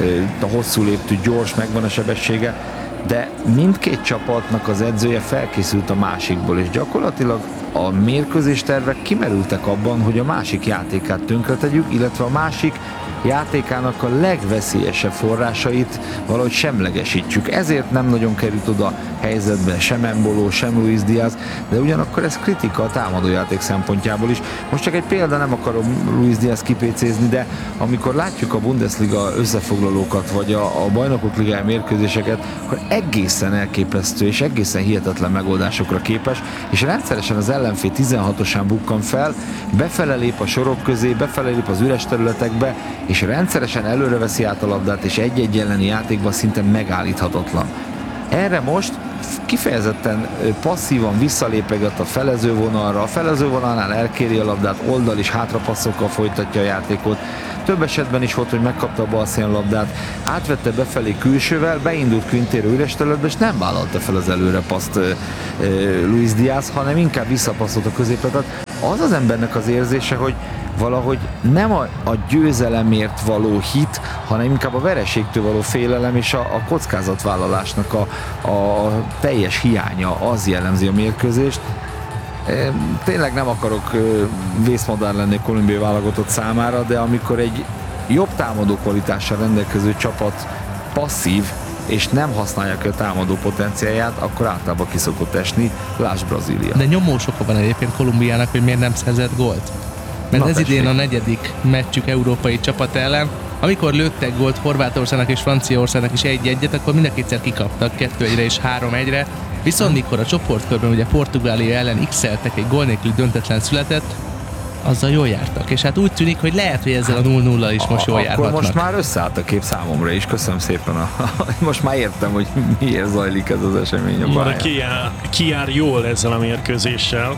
a hosszú léptű, gyors, megvan a sebessége, de mindkét csapatnak az edzője felkészült a másikból, és gyakorlatilag a mérkőzés tervek kimerültek abban, hogy a másik játékát tönkretegyük, illetve a másik játékának a legveszélyesebb forrásait valahogy semlegesítsük. Ezért nem nagyon került oda helyzetbe sem Embolo, sem Luis Diaz, de ugyanakkor ez kritika a támadójáték szempontjából is. Most csak egy példa, nem akarom Luis Diaz kipécézni, de amikor látjuk a Bundesliga összefoglalókat, vagy a, a Bajnokok Ligája mérkőzéseket, akkor egészen elképesztő és egészen hihetetlen megoldásokra képes, és rendszeresen az ellenfél tizenhatosán bukkan fel, befele lép a sorok közé, befele lép az üres területekbe, és rendszeresen előre veszi át a labdát, és egy-egy elleni játékban szinte megállíthatatlan. Erre most kifejezetten passzívan visszalépegett a felezővonalra, a felezővonalnál elkéri a labdát, oldal és hátrapasszokkal folytatja a játékot. Több esetben is volt, hogy megkapta a balszín labdát, átvette befelé külsővel, beindult Quintero üres területbe, és nem vállalta fel az előre paszt Luis Diaz, hanem inkább visszapasszolt a középre. Tehát az az embernek az érzése, hogy valahogy nem a, a győzelemért való hit, hanem inkább a vereségtől való félelem és a, a kockázatvállalásnak a, a teljes hiánya, az jellemzi a mérkőzést. Tényleg nem akarok vészmadár lenni a kolumbiai válogatott számára, de amikor egy jobb támadó kvalitással rendelkező csapat passzív, és nem használja ki a támadó potenciáját, akkor általában ki szokott esni. Lásd Brazília. De nyomós oka van egyébként Kolumbiának, hogy miért nem szerzett gólt. Mert Na, ez tessék. idén a negyedik meccsük európai csapat ellen. Amikor lőttek gólt Horvátországnak és Franciaországnak is egy-egyet, akkor mind a kétszer kikaptak kettő egyre és három egyre. Viszont mikor a csoportkörben ugye Portugália ellen x-eltek, egy gól nélkül döntetlen született, azzal jól jártak. És hát úgy tűnik, hogy lehet, hogy ezzel a nulla nulla is most jól Akkor járhatnak. most már összeállt a kép számomra is, köszönöm szépen. A, most már értem, hogy miért zajlik ez az esemény a Mara pályán. ki jár, ki jár jól ezzel a mérkőzéssel.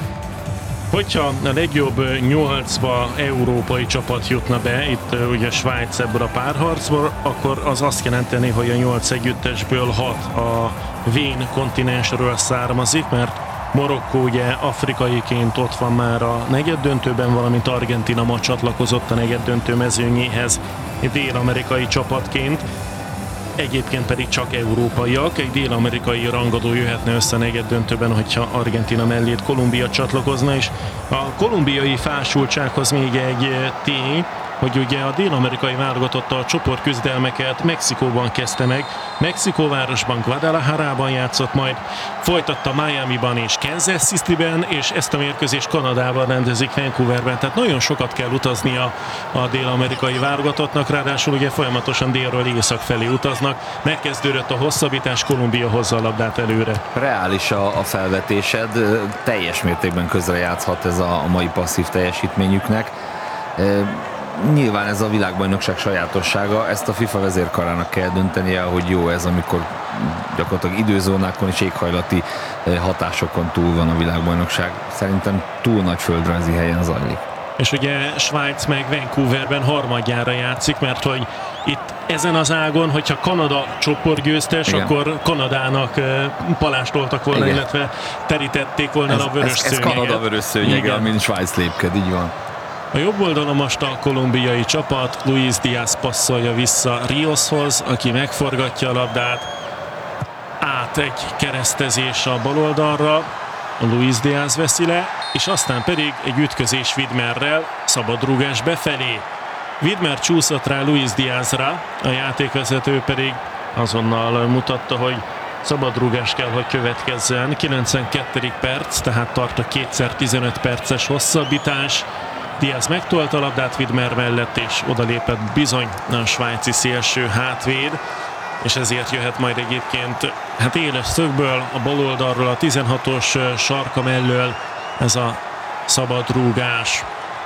Hogyha a legjobb nyolcba európai csapat jutna be, itt ugye Svájc ebből a párharcból, akkor az azt jelenteni, hogy a nyolc együttesből hat a vén kontinensről származik, mert Marokkó ugye afrikaiként ott van már a negyeddöntőben, valamint Argentína ma csatlakozott a negyeddöntő mezőnyéhez dél-amerikai csapatként. Egyébként pedig csak európaiak, egy dél-amerikai rangadó jöhetne össze a negyeddöntőben, hogyha Argentína mellét Kolumbia csatlakozna, és a kolumbiai fásultsághoz még egy tény, hogy ugye a dél-amerikai válogatott a csoportküzdelmeket Mexikóban kezdte meg, Mexikóvárosban, Guadalajarában játszott, majd folytatta Miamiban és Kansas Cityben, és ezt a mérkőzést Kanadában rendezik, Vancouverben, tehát nagyon sokat kell utaznia a dél-amerikai válogatottnak, ráadásul ugye folyamatosan délről észak felé utaznak, megkezdődött a hosszabbítás, Kolumbia hozza a labdát előre. Reális a, a felvetésed, teljes mértékben közrejátszhat ez a, a mai passzív teljesítményüknek. Nyilván ez a világbajnokság sajátossága, ezt a FIFA vezérkarának kell döntenie, hogy jó ez, amikor gyakorlatilag időzónákon és éghajlati hatásokon túl van a világbajnokság. Szerintem túl nagy földrajzi helyen zajlik. És ugye Svájc meg Vancouverben harmadjára játszik, mert hogy itt ezen az ágon, hogyha Kanada csoportgyőztes, Igen. akkor Kanadának palástoltak volna, Igen. illetve terítették volna Ez, a vörös ez, ez szőnyeget. Kanada vörös szőnyege, Igen. amin Svájc lépked, így van. A jobb oldalon most a kolumbiai csapat, Luis Diaz passzolja vissza Rioshoz, aki megforgatja a labdát, át egy keresztezés a bal oldalra, Luis Diaz veszi le, és aztán pedig egy ütközés Widmerrel, szabadrúgás befelé. Widmer csúszott rá Luis Diazra, a játékvezető pedig azonnal mutatta, hogy szabadrúgás kell, hogy következzen. kilencvenkettedik perc, tehát tart a kétszer tizenöt perces hosszabbítás. Diaz megtolta a labdát Widmer mellett, és odalépett bizony a svájci szélső hátvéd, és ezért jöhet majd egyébként hát éles szögből a bal oldalról, a tizenhatos sarka mellől ez a szabadrúgás.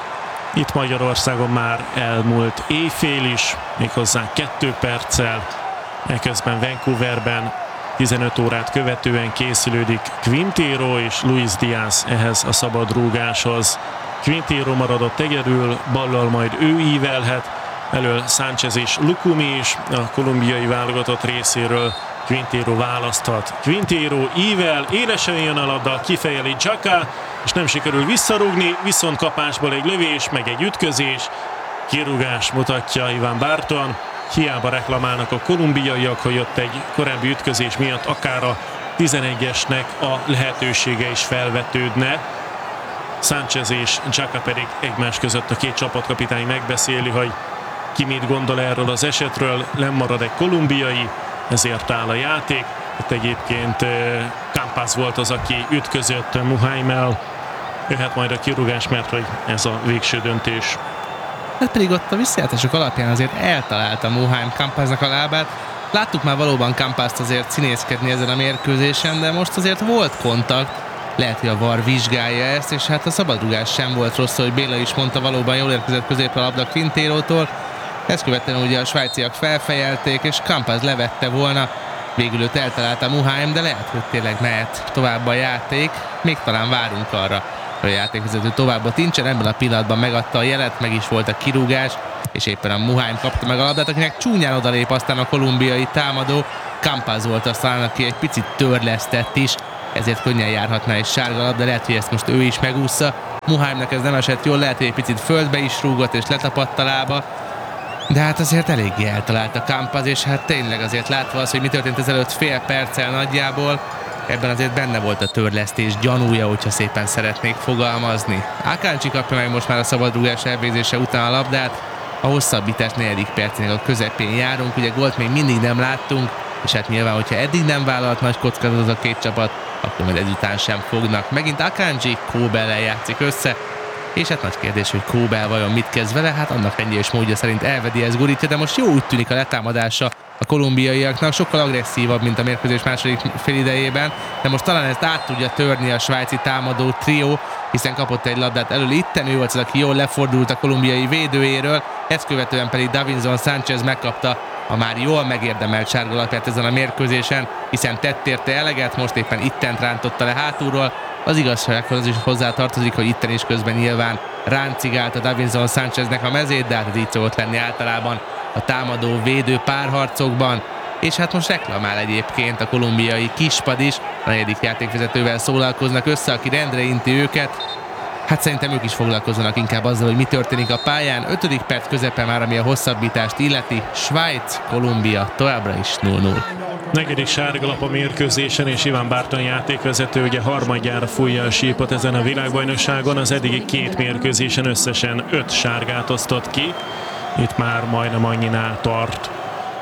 Itt Magyarországon már elmúlt éjfél is, méghozzá kettő perccel, eközben Vancouverben tizenöt órát követően készülődik Quintero és Luis Diaz ehhez a szabadrúgáshoz. Quintero maradott egyedül, ballal majd ő ívelhet, elől Sánchez és Lukumi is, a kolumbiai válogatott részéről Quintero választhat. Quintero ível, élesen jön a labda, kifejeli Xhaka, és nem sikerül visszarúgni, viszont kapásból egy lövés, meg egy ütközés, kirúgás mutatja Iván Barton. Hiába reklamálnak a kolumbiaiak, hogy ott egy korábbi ütközés miatt akár a tizenegyesnek a lehetősége is felvetődne. Sánchez és Xhaka pedig egymás között a két csapatkapitány megbeszéli, hogy ki mit gondol erről az esetről, lemarad egy kolumbiai, ezért áll a játék. Itt egyébként Campas volt az, aki ütközött Muhaimmel. Jöhet majd a kirúgás, mert hogy ez a végső döntés. Hát pedig ott a visszajelzések alapján azért eltalálta Muhaim Campasnak a lábát. Láttuk már valóban Campast azért színészkedni ezen a mérkőzésen, de most azért volt kontakt. Lehet, hogy a VAR vizsgálja ezt, és hát a szabadrugás sem volt rossz, hogy Béla is mondta, valóban jól érkezett középre a labda Quinterótól. Ezt követően ugye a svájciak felfejelték, és Campas levette volna, Végül őt eltalálta Muháim, de lehet, hogy tényleg mehet tovább a játék. Még talán várunk arra, hogy a játékvezető továbbot nincsen. Ebben a pillanatban megadta a jelet, meg is volt a kirúgás, és éppen a Muháim kapta meg a labdát, akinek csúnyán odalép aztán a kolumbiai támadó. Campaz volt aztán, aki egy picit törlesztett is, ezért könnyen járhatná egy sárga labda, lehet, hogy ezt most ő is megúszza. Muháimnak ez nem esett jól, lehet, hogy egy picit földbe is rúgott és letapadt a lába, de hát azért eléggé eltalálta Campaz, és hát tényleg azért látva az, hogy mi történt ezelőtt fél perccel nagyjából, ebben azért benne volt a törlesztés gyanúja, hogyha szépen szeretnék fogalmazni. Akanji kapja meg most már a szabadrúgás elvégzése után a labdát, a hosszabbítás negyedik percének a közepén járunk, ugye gólt még mindig nem láttunk, és hát nyilván, hogyha eddig nem vállalt nagy kockázatot a két csapat, akkor majd ezután sem fognak. Megint Akanji Kóbellel játszik össze, és hát nagy kérdés, hogy Kóbel vajon mit kezd vele, hát annak rendje és módja szerint elvedi ez gurítja, de most jó úgy tűnik a letámadása a kolumbiaiaknak, sokkal agresszívabb, mint a mérkőzés második félidejében, de most talán ezt át tudja törni a svájci támadó trió, hiszen kapott egy labdát elől itten, ő volt az, aki jól lefordult a kolumbiai védőjéről, ezt követően pedig Davinson Sánchez megkapta a már jól megérdemelt sárgalapját ezen a mérkőzésen, hiszen tett érte eleget, most éppen ittent rántotta le hátulról. Az igazsághoz az is hozzá tartozik, hogy itten is közben nyilván ráncigált a Davinson Sáncheznek a mezét, de hát ez így szokott lenni általában a támadó-védő párharcokban. És hát most reklamál egyébként a kolumbiai kispad is, a negyedik játékvezetővel szólalkoznak össze, aki rendre inti őket. Hát szerintem ők is foglalkozzanak inkább azzal, hogy mi történik a pályán. ötödik perc közepe már, ami a hosszabbítást illeti. Svájc, Kolumbia továbbra is nulla nulla. Negyedik sárgalap a mérkőzésen, és Iván Bárton játékvezető ugye harmadjára fújja a sípot ezen a világbajnokságon. Az eddigi két mérkőzésen összesen öt sárgát osztott ki. Itt már majdnem annyinál tart.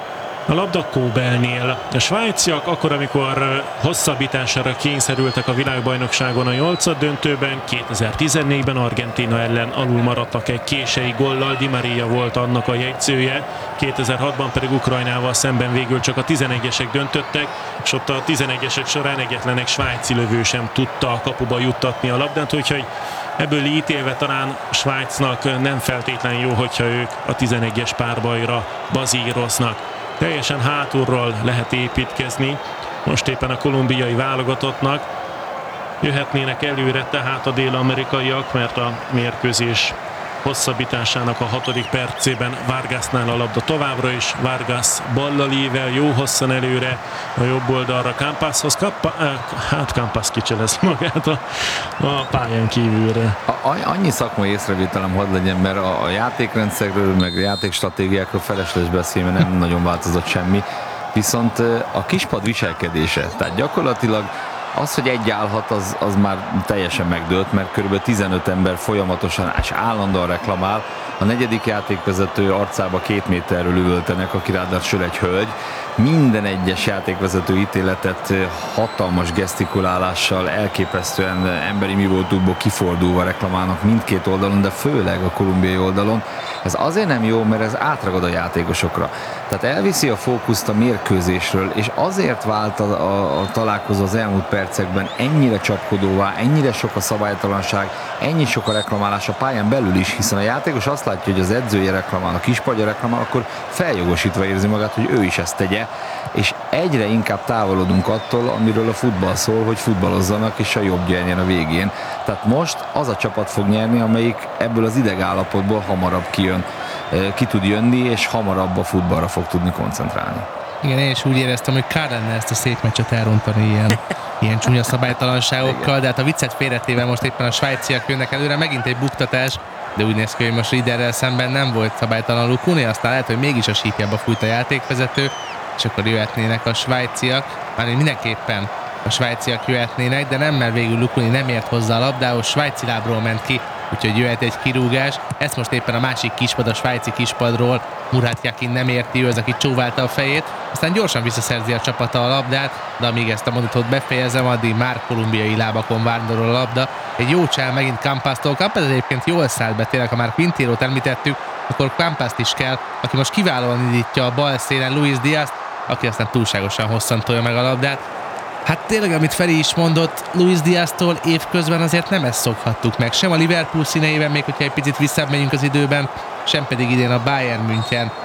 A labda Kóbelnél. A svájciak akkor, amikor hosszabbítására kényszerültek a világbajnokságon a nyolcad döntőben, kétezer-tizennégyben Argentína ellen alul maradtak egy kései gollal, Di Maria volt annak a jegyzője, kétezer-hatban pedig Ukrajnával szemben végül csak a tizenegyesek döntöttek, és ott a tizenegyesek során egyetlen egy svájci lövő sem tudta a kapuba juttatni a labdát, úgyhogy ebből ítélve talán Svájcnak nem feltétlen jó, hogyha ők a tizenegyes párbajra bazíroznak. Teljesen hátulról lehet építkezni, most éppen a kolumbiai válogatottnak. Jöhetnének előre tehát a dél-amerikaiak, mert a mérkőzés hosszabbításának a hatodik percében Vargasnál a labda továbbra is. Vargas ballalível jó hosszan előre a jobb oldalra Campashoz. Kappa, hát Campas kicselez magát a, a pályán kívülre. A, annyi szakmai észrevételem hadd legyen, mert a, a játékrendszerről, meg a játékstratégiákról felesleges beszélni, nem nagyon változott semmi. Viszont a kispad viselkedése, tehát gyakorlatilag az, hogy egy állhat, az, az már teljesen megdőlt, mert körülbelül tizenöt ember folyamatosan és állandóan reklamál. A negyedik játékvezető arcába két méterről üvöltenek, aki ráadásul egy hölgy. Minden egyes játékvezető ítéletet hatalmas gesztikulálással, elképesztően emberi mi voltukból kifordulva reklamálnak mindkét oldalon, de főleg a kolumbiai oldalon. Ez azért nem jó, mert ez átragad a játékosokra. Tehát elviszi a fókuszt a mérkőzésről, és azért vált a, a, a találkozó az elmúlt percekben ennyire csapkodóvá, ennyire sok a szabálytalanság, ennyi sok a reklamálás a pályán belül is, hiszen a játékos azt látja, hogy az edzője reklamál, a kispadja reklamál, akkor feljogosítva érzi magát, hogy ő is ezt tegye, és egyre inkább távolodunk attól, amiről a futball szól, hogy futballozzanak, és a jobb nyerjen a végén. Tehát most az a csapat fog nyerni, amelyik ebből az idegállapotból hamarabb kijön, ki tud jönni, és hamarabb a futballra fog tudni koncentrálni. Igen, én is úgy éreztem, hogy kár lenne ezt a szép meccset elrontani ilyen, ilyen csúnya szabálytalanságokkal, de hát a viccet félretéve most éppen a svájciak jönnek előre, megint egy buktatás, de úgy néz ki, hogy most Riederrel szemben nem volt szabálytalan Lukuni, aztán lehet, hogy mégis a sípjába fújt a játékvezető, és akkor jöhetnének a svájciak, már mindenképpen a svájciak jöhetnének, de nem, mert végül Lukuni nem ért hozzá a labdához, svájci lábról ment ki, úgyhogy jöhet egy kirúgás. Ezt most éppen a másik kispad, a svájci kispadról Murat Yakin nem érti, ő az, aki csóválta a fejét, aztán gyorsan visszaszerzi a csapata a labdát, de amíg ezt a mondatot befejezem, addig már kolumbiai lábakon vándorol a labda. Egy jó csel megint Campastól, Campas egyébként jól szállt be, tényleg, ha már Quintérót említettük, akkor Campast is kell, aki most kiválóan indítja a bal szélen Luis Díaz, aki aztán túlságosan hosszan tolja meg a labdát. Hát tényleg, amit Feri is mondott, Luis Díaztól évközben azért nem ezt szokhattuk meg. Sem a Liverpool színeiben, még hogyha egy picit visszább megyünk az időben, sem pedig idén a Bayern München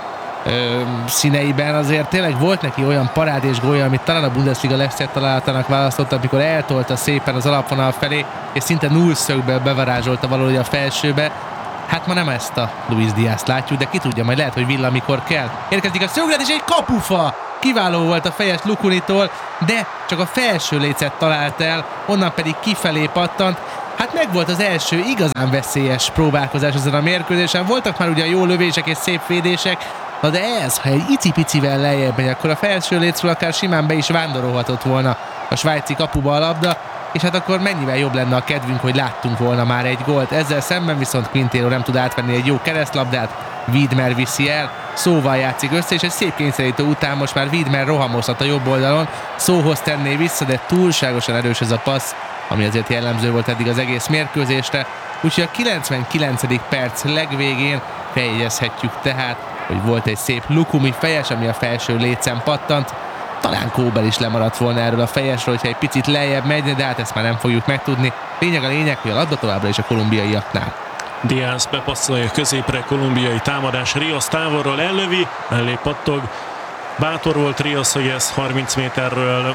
ö, színeiben azért tényleg volt neki olyan parádés gólja, amit talán a Bundesliga legszebb találatának választott, amikor eltolta szépen az alapvonal felé, és szinte nullszögből bevarázsolta valahogy a felsőbe. Hát ma nem ezt a Luis Díazt látjuk, de ki tudja, majd lehet, hogy vill, amikor kell. Érkezik a szöglet, és egy kapufa! Kiváló volt a fejes Lukunitól, de csak a felső lécet talált el, onnan pedig kifelé pattant. Hát meg volt az első igazán veszélyes próbálkozás ezen a mérkőzésen. Voltak már ugye jó lövések és szép védések, na de ez, ha egy icipicivel lejjebb megy, akkor a felső lécről akár simán be is vándorolhatott volna a svájci kapuba a labda, és hát akkor mennyivel jobb lenne a kedvünk, hogy láttunk volna már egy gólt. Ezzel szemben viszont Quintero nem tud átvenni egy jó keresztlabdát, Wiedmer viszi el, Szóval játszik össze, és egy szép kényszerítő után most már Wiedmer rohamozhat a jobb oldalon, Szóhoz tenné vissza, de túlságosan erős ez a passz, ami azért jellemző volt eddig az egész mérkőzésre, úgyhogy a kilencvenkilencedik perc legvégén feljegyezhetjük tehát, hogy volt egy szép Lukumi fejes, ami a felső lécen pattant. Talán Kóbel is lemaradt volna erről a fejesről, hogyha egy picit lejjebb megy, de hát ezt már nem fogjuk megtudni. Lényeg a lényeg, hogy a labda továbbra is a kolumbiaiaknál. Díaz bepasszolja középre, kolumbiai támadás, Rios távolról ellövi, mellé pattog. Bátor volt Rios, hogy ez harminc méterről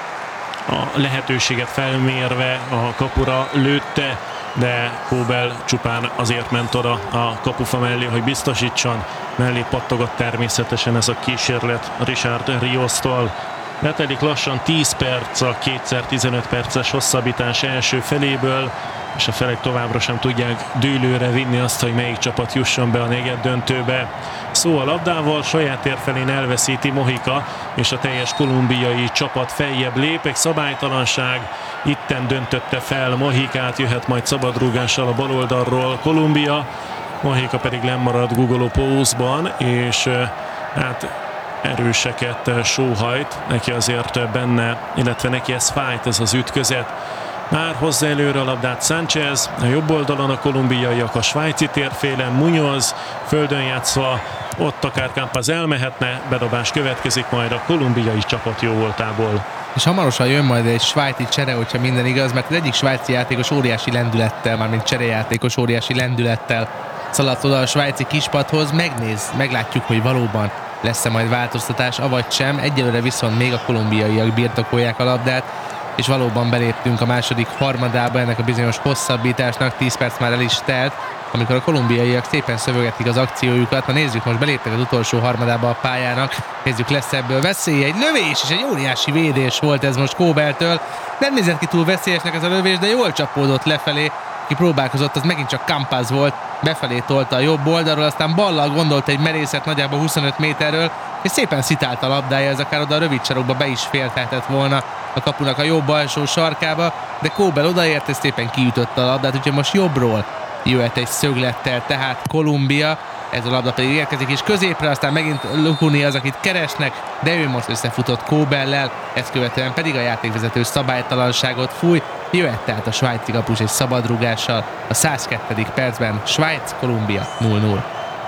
a lehetőséget felmérve a kapura lőtte, de Kóbel csupán azért ment oda a kapufa mellé, hogy biztosítson. Mellé pattogott természetesen ez a kísérlet Richard Riostól. Letelik lassan tíz perc a kétszer tizenöt perces hosszabbítás első feléből, és a felek továbbra sem tudják dűlőre vinni azt, hogy melyik csapat jusson be a negyed döntőbe. Szó a labdával, saját tér felén elveszíti Mojica, és a teljes kolumbiai csapat feljebb lép. Egy szabálytalanság itten döntötte fel Mojicát, jöhet majd szabadrúgással a baloldalról Kolumbia. Mojica pedig lemarad Gugolo Pózban, és hát erőseket sóhajt, neki azért benne, illetve neki ez fájt, ez az ütközet. Már hozza előre a labdát Sánchez, a jobb oldalon a kolumbiaiak a svájci térfélen, Muñoz földön játszva, ott akár Campaz elmehetne, bedobás következik majd a kolumbiai csapat jó voltából. És hamarosan jön majd egy svájci csere, hogyha minden igaz, mert az egyik svájci játékos óriási lendülettel, mármint cserejátékos óriási lendülettel szaladt oda a svájci kispadhoz, megnéz, meglátjuk, hogy valóban lesz-e majd változtatás, avagy sem. Egyelőre viszont még a kolumbiaiak birtokolják a labdát, és valóban beléptünk a második harmadába ennek a bizonyos hosszabbításnak, tíz perc már el is telt, amikor a kolumbiaiak szépen szövögetik az akciójukat. Na nézzük, most beléptek az utolsó harmadába a pályának, nézzük, lesz ebből veszély, egy lövés, és egy óriási védés volt ez most Kóbeltől. Nem nézett ki túl veszélyesnek ez a lövés, de jól csapódott lefelé, ki próbálkozott, az megint csak Campaz volt, befelé tolta a jobb oldalról, aztán ballal gondolt egy merészet nagyjából huszonöt méterről, és szépen szitált a labdája, ez akár oda a rövid sarokba be is fértehetett volna a kapunak a jobb alsó sarkába, de Kóbel odaért, és szépen kiütötte a labdát, úgyhogy most jobbról jöhet egy szöglettel, tehát Kolumbia, ez a labda pedig érkezik is középre, aztán megint Lukuni az, akit keresnek, de ő most összefutott Kóbellel, ezt követően pedig a játékvezető szabálytalanságot fúj, jöhet tehát a svájci kapus egy szabadrúgással a százkettő percben, Svájc, Kolumbia nulla nulla.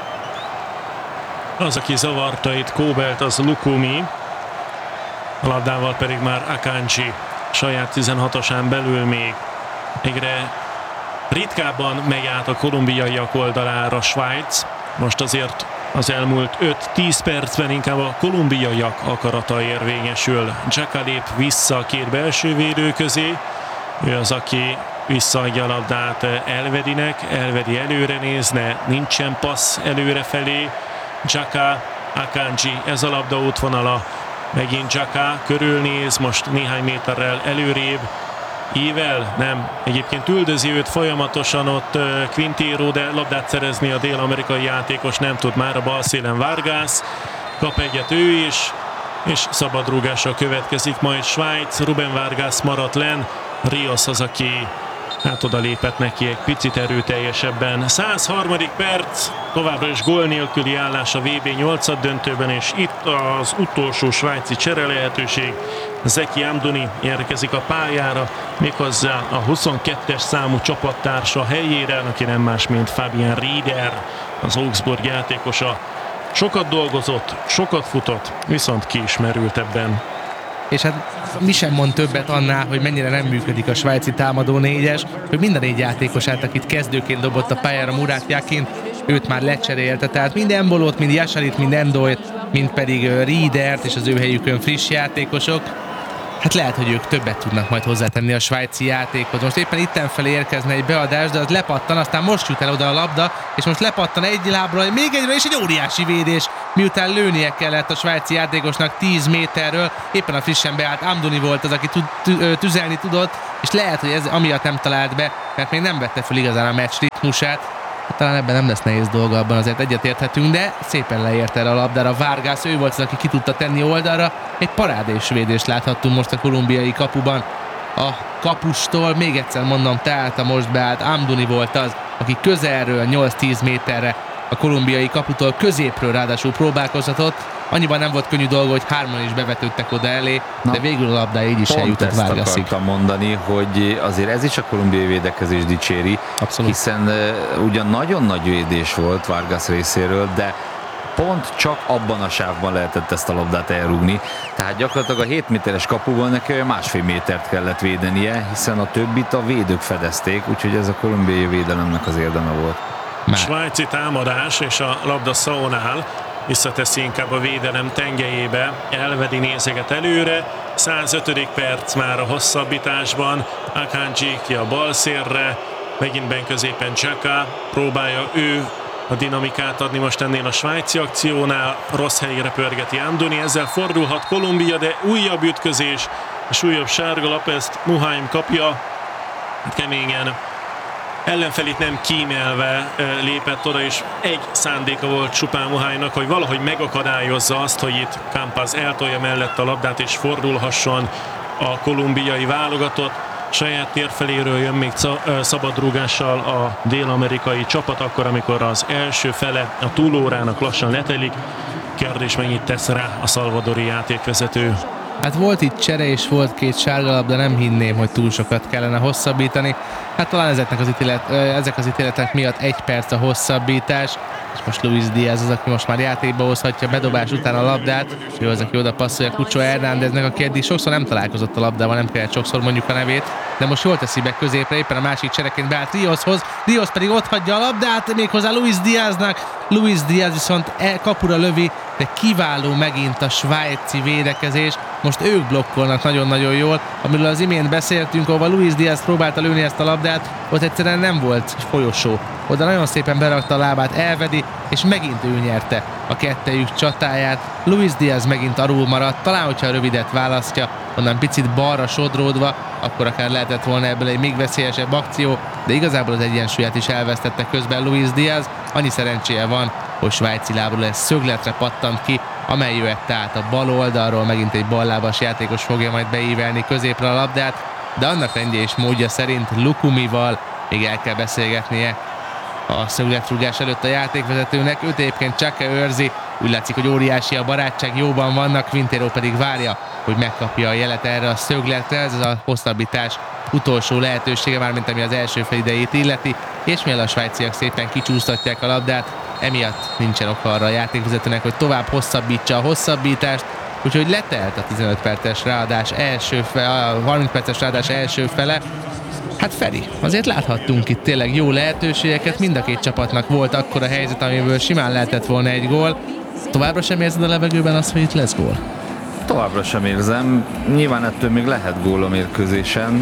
Az, aki zavarta itt Kóbelt, az Lukumi, a labdával pedig már Akanji, saját tizenhatosán belül még egyre ritkábban megy át a kolumbiaiak oldalára Svájc. Most azért az elmúlt öt-tíz percben inkább a kolumbiaiak akarata érvényesül. Xhaka lép vissza a két belső védő közé. Ő az, aki visszaadja a labdát Elvedinek. Elvedi előre nézne, nincsen passz előre felé. Xhaka, Akanji, ez a labda útvonala. Megint Xhaka körülnéz, most néhány méterrel előrébb. Ível, nem, egyébként üldözi őt folyamatosan ott Quintero, de labdát szerezni a dél-amerikai játékos nem tud már, a bal szélen Vargas, kap egyet ő is, és szabadrúgással következik majd Svájc, Ruben Vargas maradt len, Rios az, aki hát oda lépett neki egy picit erőteljesebben. száz harmadik perc, továbbra is gól nélküli állás a vé bé nyolcad döntőben, és itt az utolsó svájci csere lehetőség. Zeki Amdouni érkezik a pályára, méghozzá a huszonkettes számú csapattársa helyére, aki nem más, mint Fabian Rieder, az Augsburg játékosa. Sokat dolgozott, sokat futott, viszont ki is merült ebben. És hát mi sem mond többet annál, hogy mennyire nem működik a svájci támadó négyes, hogy minden négy játékosát, akit kezdőként dobott a pályára Murat Yakin, őt már lecserélte, tehát mind Embolót, mind Yasarit, mind Endoit, mind pedig Riedert és az ő helyükön friss játékosok. Hát lehet, hogy ők többet tudnak majd hozzátenni a svájci játékhoz. Most éppen ittenfelé érkezne egy beadás, de az lepattan, aztán most jut el oda a labda, és most lepattan egy lábra, még egyre, és egy óriási védés, miután lőnie kellett a svájci játékosnak tíz méterről. Éppen a frissen beállt Amdouni volt az, aki tüzelni tudott, és lehet, hogy ez amiatt nem talált be, mert még nem vette fel igazán a meccs ritmusát. Talán ebben nem lesz nehéz dolga, abban azért egyetérthetünk, de szépen leért erre a labdára Vargas, ő volt az, aki ki tudta tenni oldalra. Egy parádés védést láthattunk most a kolumbiai kapuban. A kapustól, még egyszer mondom, tehát a most beállt Amdouni volt az, aki közelről nyolc-tíz méterre a kolumbiai kaputól középről ráadásul próbálkozhatott. Annyiban nem volt könnyű dolga, hogy hárman is bevetődtek oda elé, Na, de végül a labda így is eljutott Vargasig. Pont ezt akartam mondani, hogy azért ez is a kolumbiai védekezés dicséri, Abszolút. Hiszen uh, ugyan nagyon nagy védés volt Vargas részéről, de pont csak abban a sávban lehetett ezt a labdát elrúgni. Tehát gyakorlatilag a hét méteres kapuban neki olyan másfél métert kellett védenie, hiszen a többit a védők fedezték, úgyhogy ez a kolumbiai védelemnek az érdeme volt. Már. Svájci támadás, és a labda Saónál visszateszi inkább a védelem tengelyébe, elvedi, nézeget előre, százötödik perc már a hosszabbításban, Akanji ki a bal szélre, megint ben középen Xhaka, próbálja ő a dinamikát adni most ennél a svájci akciónál, rossz helyére pörgeti Amdouni, ezzel fordulhat Kolumbia, de újabb ütközés, és újabb sárgalap, ezt Muhaim kapja, keményen ellenfelét nem kímélve lépett oda, és egy szándéka volt csupán Muhaimnak, hogy valahogy megakadályozza azt, hogy itt Campas eltolja mellett a labdát, és fordulhasson a kolumbiai válogatott. Saját térfeléről jön még szabadrúgással a dél-amerikai csapat, akkor, amikor az első fele a túlórának lassan letelik. Kérdés, mennyit tesz rá a szalvadori játékvezető. Hát volt itt csere és volt két sárgalap, de nem hinném, hogy túl sokat kellene hosszabbítani. Hát talán ezeknek az ítélet, ezek az ítéletek miatt egy perc a hosszabbítás, és most Luis Díaz az, aki most már játékba hozhatja bedobás után a labdát, ő az, aki oda passzolja Cucho Hernándeznek, aki eddig sokszor nem találkozott a labdával, nem kellett sokszor mondjuk a nevét, de most jól teszi be középre, éppen a másik csereként beállt Rioshoz, Rios pedig ott hagyja a labdát, méghozzá Luis Díaznak, Luis Díaz viszont e kapura lövi, de kiváló megint a svájci védekezés, most ők blokkolnak nagyon-nagyon jól, amiről az imént beszéltünk, ahol Luis Díaz próbálta lőni ezt a labdát, ott egyszerűen nem volt folyosó. Oda nagyon szépen berakta a lábát, elvedi, és megint ő nyerte a kettejük csatáját. Luis Díaz megint alul maradt, talán hogyha a rövidet választja, onnan picit balra sodródva, akkor akár lehetett volna ebből egy még veszélyesebb akció, de igazából az egyensúlyát is elvesztette közben Luis Díaz. Annyi szerencséje van, hogy svájci lábról ez szögletre pattant ki, amely jöhet át a bal oldalról, megint egy ballábas játékos fogja majd beívelni középre a labdát, de annak rendje és módja szerint Lukumival még el kell beszélgetnie a szögletrúgás előtt a játékvezetőnek. Őt egyébként Xhaka őrzi, úgy látszik, hogy óriási a barátság, jóban vannak, Quintero pedig várja, hogy megkapja a jelet erre a szögletre. Ez az a hosszabbítás utolsó lehetősége, mármint ami az első fél idejét illeti, és mivel a svájciak szépen kicsúsztatják a labdát, emiatt nincsen oka arra a játékvezetőnek, hogy tovább hosszabbítsa a hosszabbítást, úgyhogy letelt a tizenöt perces ráadás első fele, a harminc perces ráadás első fele. Hát Feri, azért láthattunk itt tényleg jó lehetőségeket, mind a két csapatnak volt akkora helyzet, amiből simán lehetett volna egy gól. Továbbra sem érzed a levegőben azt, hogy itt lesz gól? Továbbra sem érzem. Nyilván ettől még lehet gól a mérkőzésen,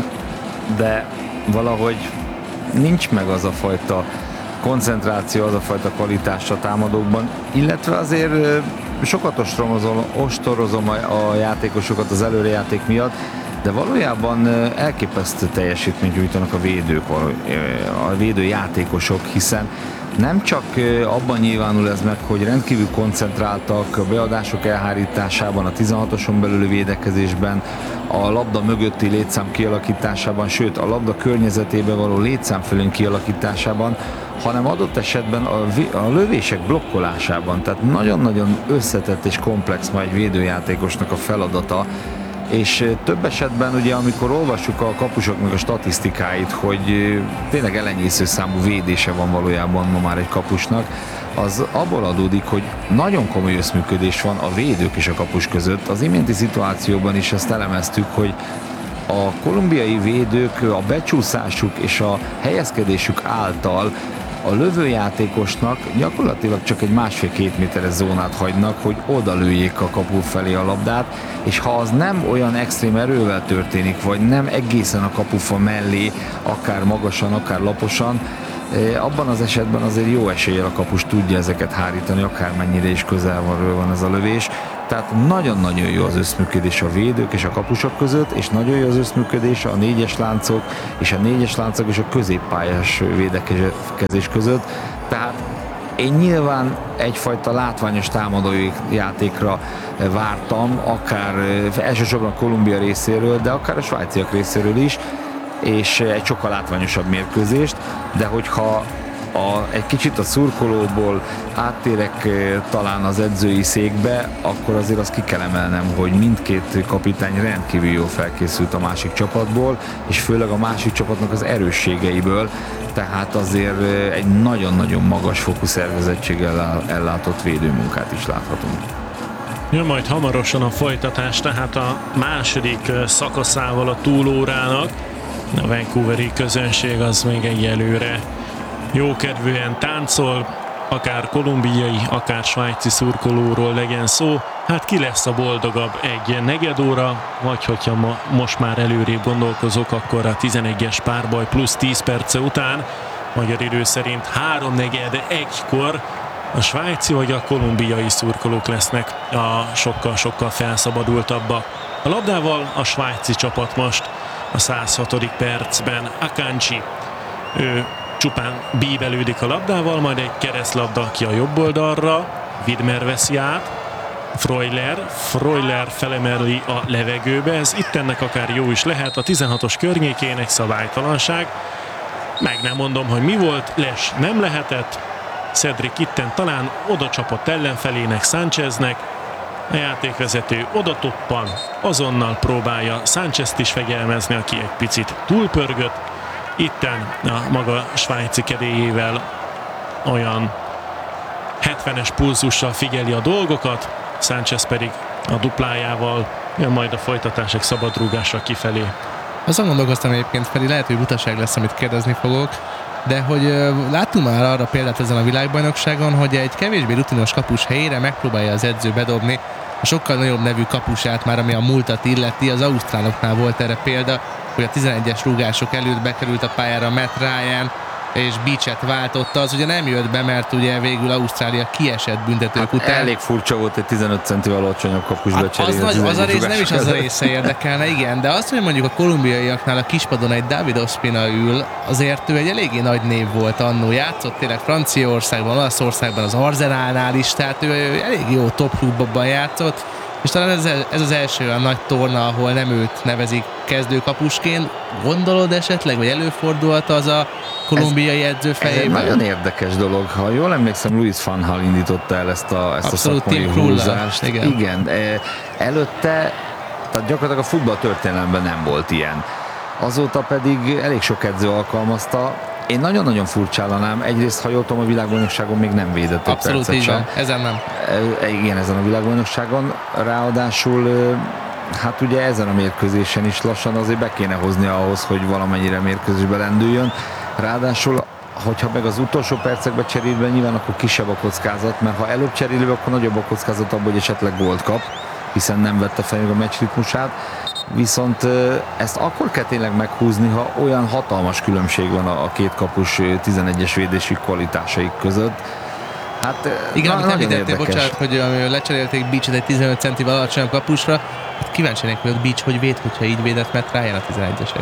de valahogy nincs meg az a fajta koncentráció, az a fajta kvalitás a támadókban, illetve azért sokat ostromozom, ostorozom a játékosokat az előrejáték miatt, de valójában elképesztő teljesítményt nyújtanak a védők, a védőjátékosok, hiszen nem csak abban nyilvánul ez meg, hogy rendkívül koncentráltak a beadások elhárításában, a tizenhatoson belüli védekezésben, a labda mögötti létszám kialakításában, sőt a labda környezetébe való létszámfölén kialakításában, hanem adott esetben a, a lövések blokkolásában. Tehát nagyon-nagyon összetett és komplex ma egy védőjátékosnak a feladata, és több esetben ugye, amikor olvassuk a kapusoknak a statisztikáit, hogy tényleg elenyésző számú védése van valójában ma már egy kapusnak, az abból adódik, hogy nagyon komoly összműködés van a védők és a kapus között. Az iménti szituációban is ezt elemeztük, hogy a kolumbiai védők a becsúszásuk és a helyezkedésük által a lövőjátékosnak gyakorlatilag csak egy másfél-két méteres zónát hagynak, hogy oda lőjék a kapu felé a labdát, és ha az nem olyan extrém erővel történik, vagy nem egészen a kapufa mellé, akár magasan, akár laposan, abban az esetben azért jó eséllyel a kapus tudja ezeket hárítani, akármennyire is közel van ez a lövés. Tehát nagyon-nagyon jó az összműködés a védők és a kapusok között, és nagyon jó az összműködés a négyes láncok és a négyes láncok és a középpályás védekezés között. Tehát én nyilván egyfajta látványos támadói játékra vártam, akár elsősorban a Kolumbia részéről, de akár a svájciak részéről is, és egy sokkal látványosabb mérkőzést, de hogyha a, egy kicsit a szurkolóból áttérek talán az edzői székbe, akkor azért azt ki kell emelnem, hogy mindkét kapitány rendkívül jól felkészült a másik csapatból, és főleg a másik csapatnak az erősségeiből, tehát azért egy nagyon-nagyon magas fokú szervezettséggel ellátott védőmunkát is láthatunk. Jön majd hamarosan a folytatás, tehát a második szakaszával a túlórának. A vancouveri közönség az még egyelőre jókedvűen táncol, akár kolumbiai, akár svájci szurkolóról legyen szó. Hát ki lesz a boldogabb egy negyedóra, vagy hogyha ma, most már előrébb gondolkozok, akkor a tizenegyes párbaj plusz tíz perce után, magyar idő szerint háromnegyed egykor a svájci vagy a kolumbiai szurkolók lesznek a sokkal-sokkal felszabadultabbak. A labdával a svájci csapat most a száz hatodik percben. Akanji, ő csupán bíbelődik a labdával, majd egy keresztlabda ki a jobb oldalra, Widmer veszi át, Freuler, Freuler felemeli a levegőbe, ez itt ennek akár jó is lehet, a tizenhatos környékén egy szabálytalanság, meg nem mondom, hogy mi volt, les nem lehetett, Cedric itten talán oda csapott ellenfelének, Sáncheznek, a játékvezető oda toppan, azonnal próbálja Sánchezt is fegyelmezni, aki egy picit túlpörgött. Itten a maga svájci kedélyével olyan hetvenes pulzussal figyeli a dolgokat, Sánchez pedig a duplájával jön majd a folytatás egy szabadrúgásra kifelé. Azon gondolkoztam egyébként, Feri, lehet, hogy butaság lesz, amit kérdezni fogok, de hogy uh, láttunk már arra példát ezen a világbajnokságon, hogy egy kevésbé rutinos kapus helyére megpróbálja az edző bedobni a sokkal nagyobb nevű kapusát, már ami a múltat illeti. Az ausztráloknál volt erre példa, hogy a tizenegyes rúgások előtt bekerült a pályára Matt Ryan, és Beachet váltotta, az ugye nem jött be, mert ugye végül Ausztrália kiesett büntetők hát után. Elég furcsa volt egy tizenöt centivel alacsonyabb kapus hát becserélni. Az, nagy, az a rész nem is az a között. része érdekelne, igen, de azt, hogy mondjuk a kolumbiaiaknál a kispadon egy David Ospina ül, azért ő egy eléggé nagy név volt annó, játszott tényleg Franciaországban, Olaszországban, az Arsenalnál is, tehát ő elég jó top klubokban játszott, és talán ez, ez az első olyan nagy torna, ahol nem őt nevezik kezdőkapusként. Gondolod esetleg, vagy előfordulhat az a kolumbiai edző fejében? Ez egy nagyon érdekes dolog. Ha jól emlékszem, Luis van Gaal indította el ezt a, ezt a szakmai húzást. Igen. Igen. Előtte, tehát gyakorlatilag a futball történelemben nem volt ilyen. Azóta pedig elég sok edző alkalmazta. Én nagyon-nagyon furcsállanám. Egyrészt, ha jól tudom, a világbajnokságon még nem védett egy Abszolút így van. Ezen nem. Igen, ezen a világbajnokságon. Ráadásul hát ugye ezen a mérkőzésen is lassan azért be kéne hozni ahhoz, hogy valamennyire mérkőzésbe lendüljön. Ráadásul, hogyha meg az utolsó percekben cserél be, nyilván akkor kisebb a kockázat, mert ha előbb cserél be, akkor nagyobb a kockázat abban, hogy esetleg gólt kap, hiszen nem vette fel a meccs ritmusát. Viszont ezt akkor kell tényleg meghúzni, ha olyan hatalmas különbség van a két kapus tizenegyes védési kvalitásaik között. Hát, igen, na, amit említettél, bocsánat, hogy lecserélték Beachet egy tizenöt centivel alacsonyabb kapusra, hát kíváncsi lennék, hogy Beach hogy véd, hogyha így védett, mert rájön a tizenegyesek.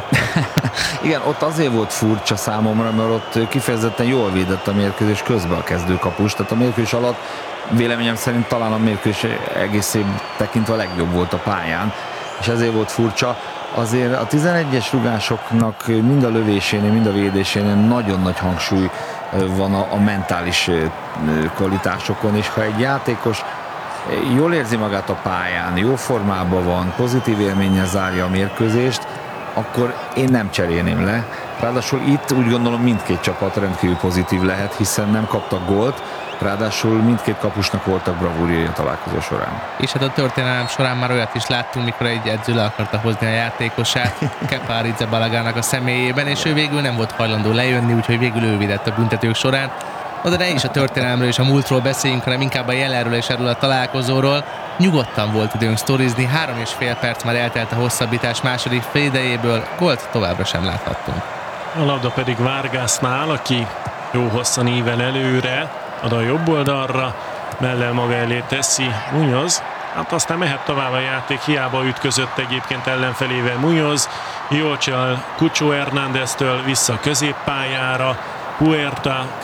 Igen, ott azért volt furcsa számomra, mert ott kifejezetten jól védett a mérkőzés közben a kezdőkapus, tehát a mérkőzés alatt véleményem szerint talán a mérkőzés egészében tekintve a legjobb volt a pályán, és ezért volt furcsa. Azért a tizenegyes rugásoknak mind a lövésénél, mind a védésénél nagyon nagy hangsúly van a, a mentális kvalitásokon, és ha egy játékos jól érzi magát a pályán, jó formában van, pozitív élménnyel zárja a mérkőzést, akkor én nem cserélném le. Ráadásul itt úgy gondolom mindkét csapat rendkívül pozitív lehet, hiszen nem kaptak gólt, ráadásul mindkét kapusnak voltak bravúrjai a találkozó során. És hát a történelem során már olyat is láttunk, mikor egy edző le akarta hozni a játékosát Kepa Arrizabalagának a személyében, és ő végül nem volt hajlandó lejönni, úgyhogy végül ő védett a büntetők során. Oda ne is a történelemről és a múltról beszéljünk, hanem inkább a jelenről és erről a találkozóról. Nyugodtan volt időnk sztorizni, három és fél perc már eltelt a hosszabbítás második félidejéből, gólt továbbra sem láthattunk. A labda pedig Vargasnál, aki jó hosszan ível előre, ad a jobb oldalra, mellel maga elé teszi Muñoz. Hát aztán mehet tovább a játék, hiába ütközött egyébként ellenfelével Muñoz. Jó csal Cucho Hernándeztől vissza középpályára, Huerta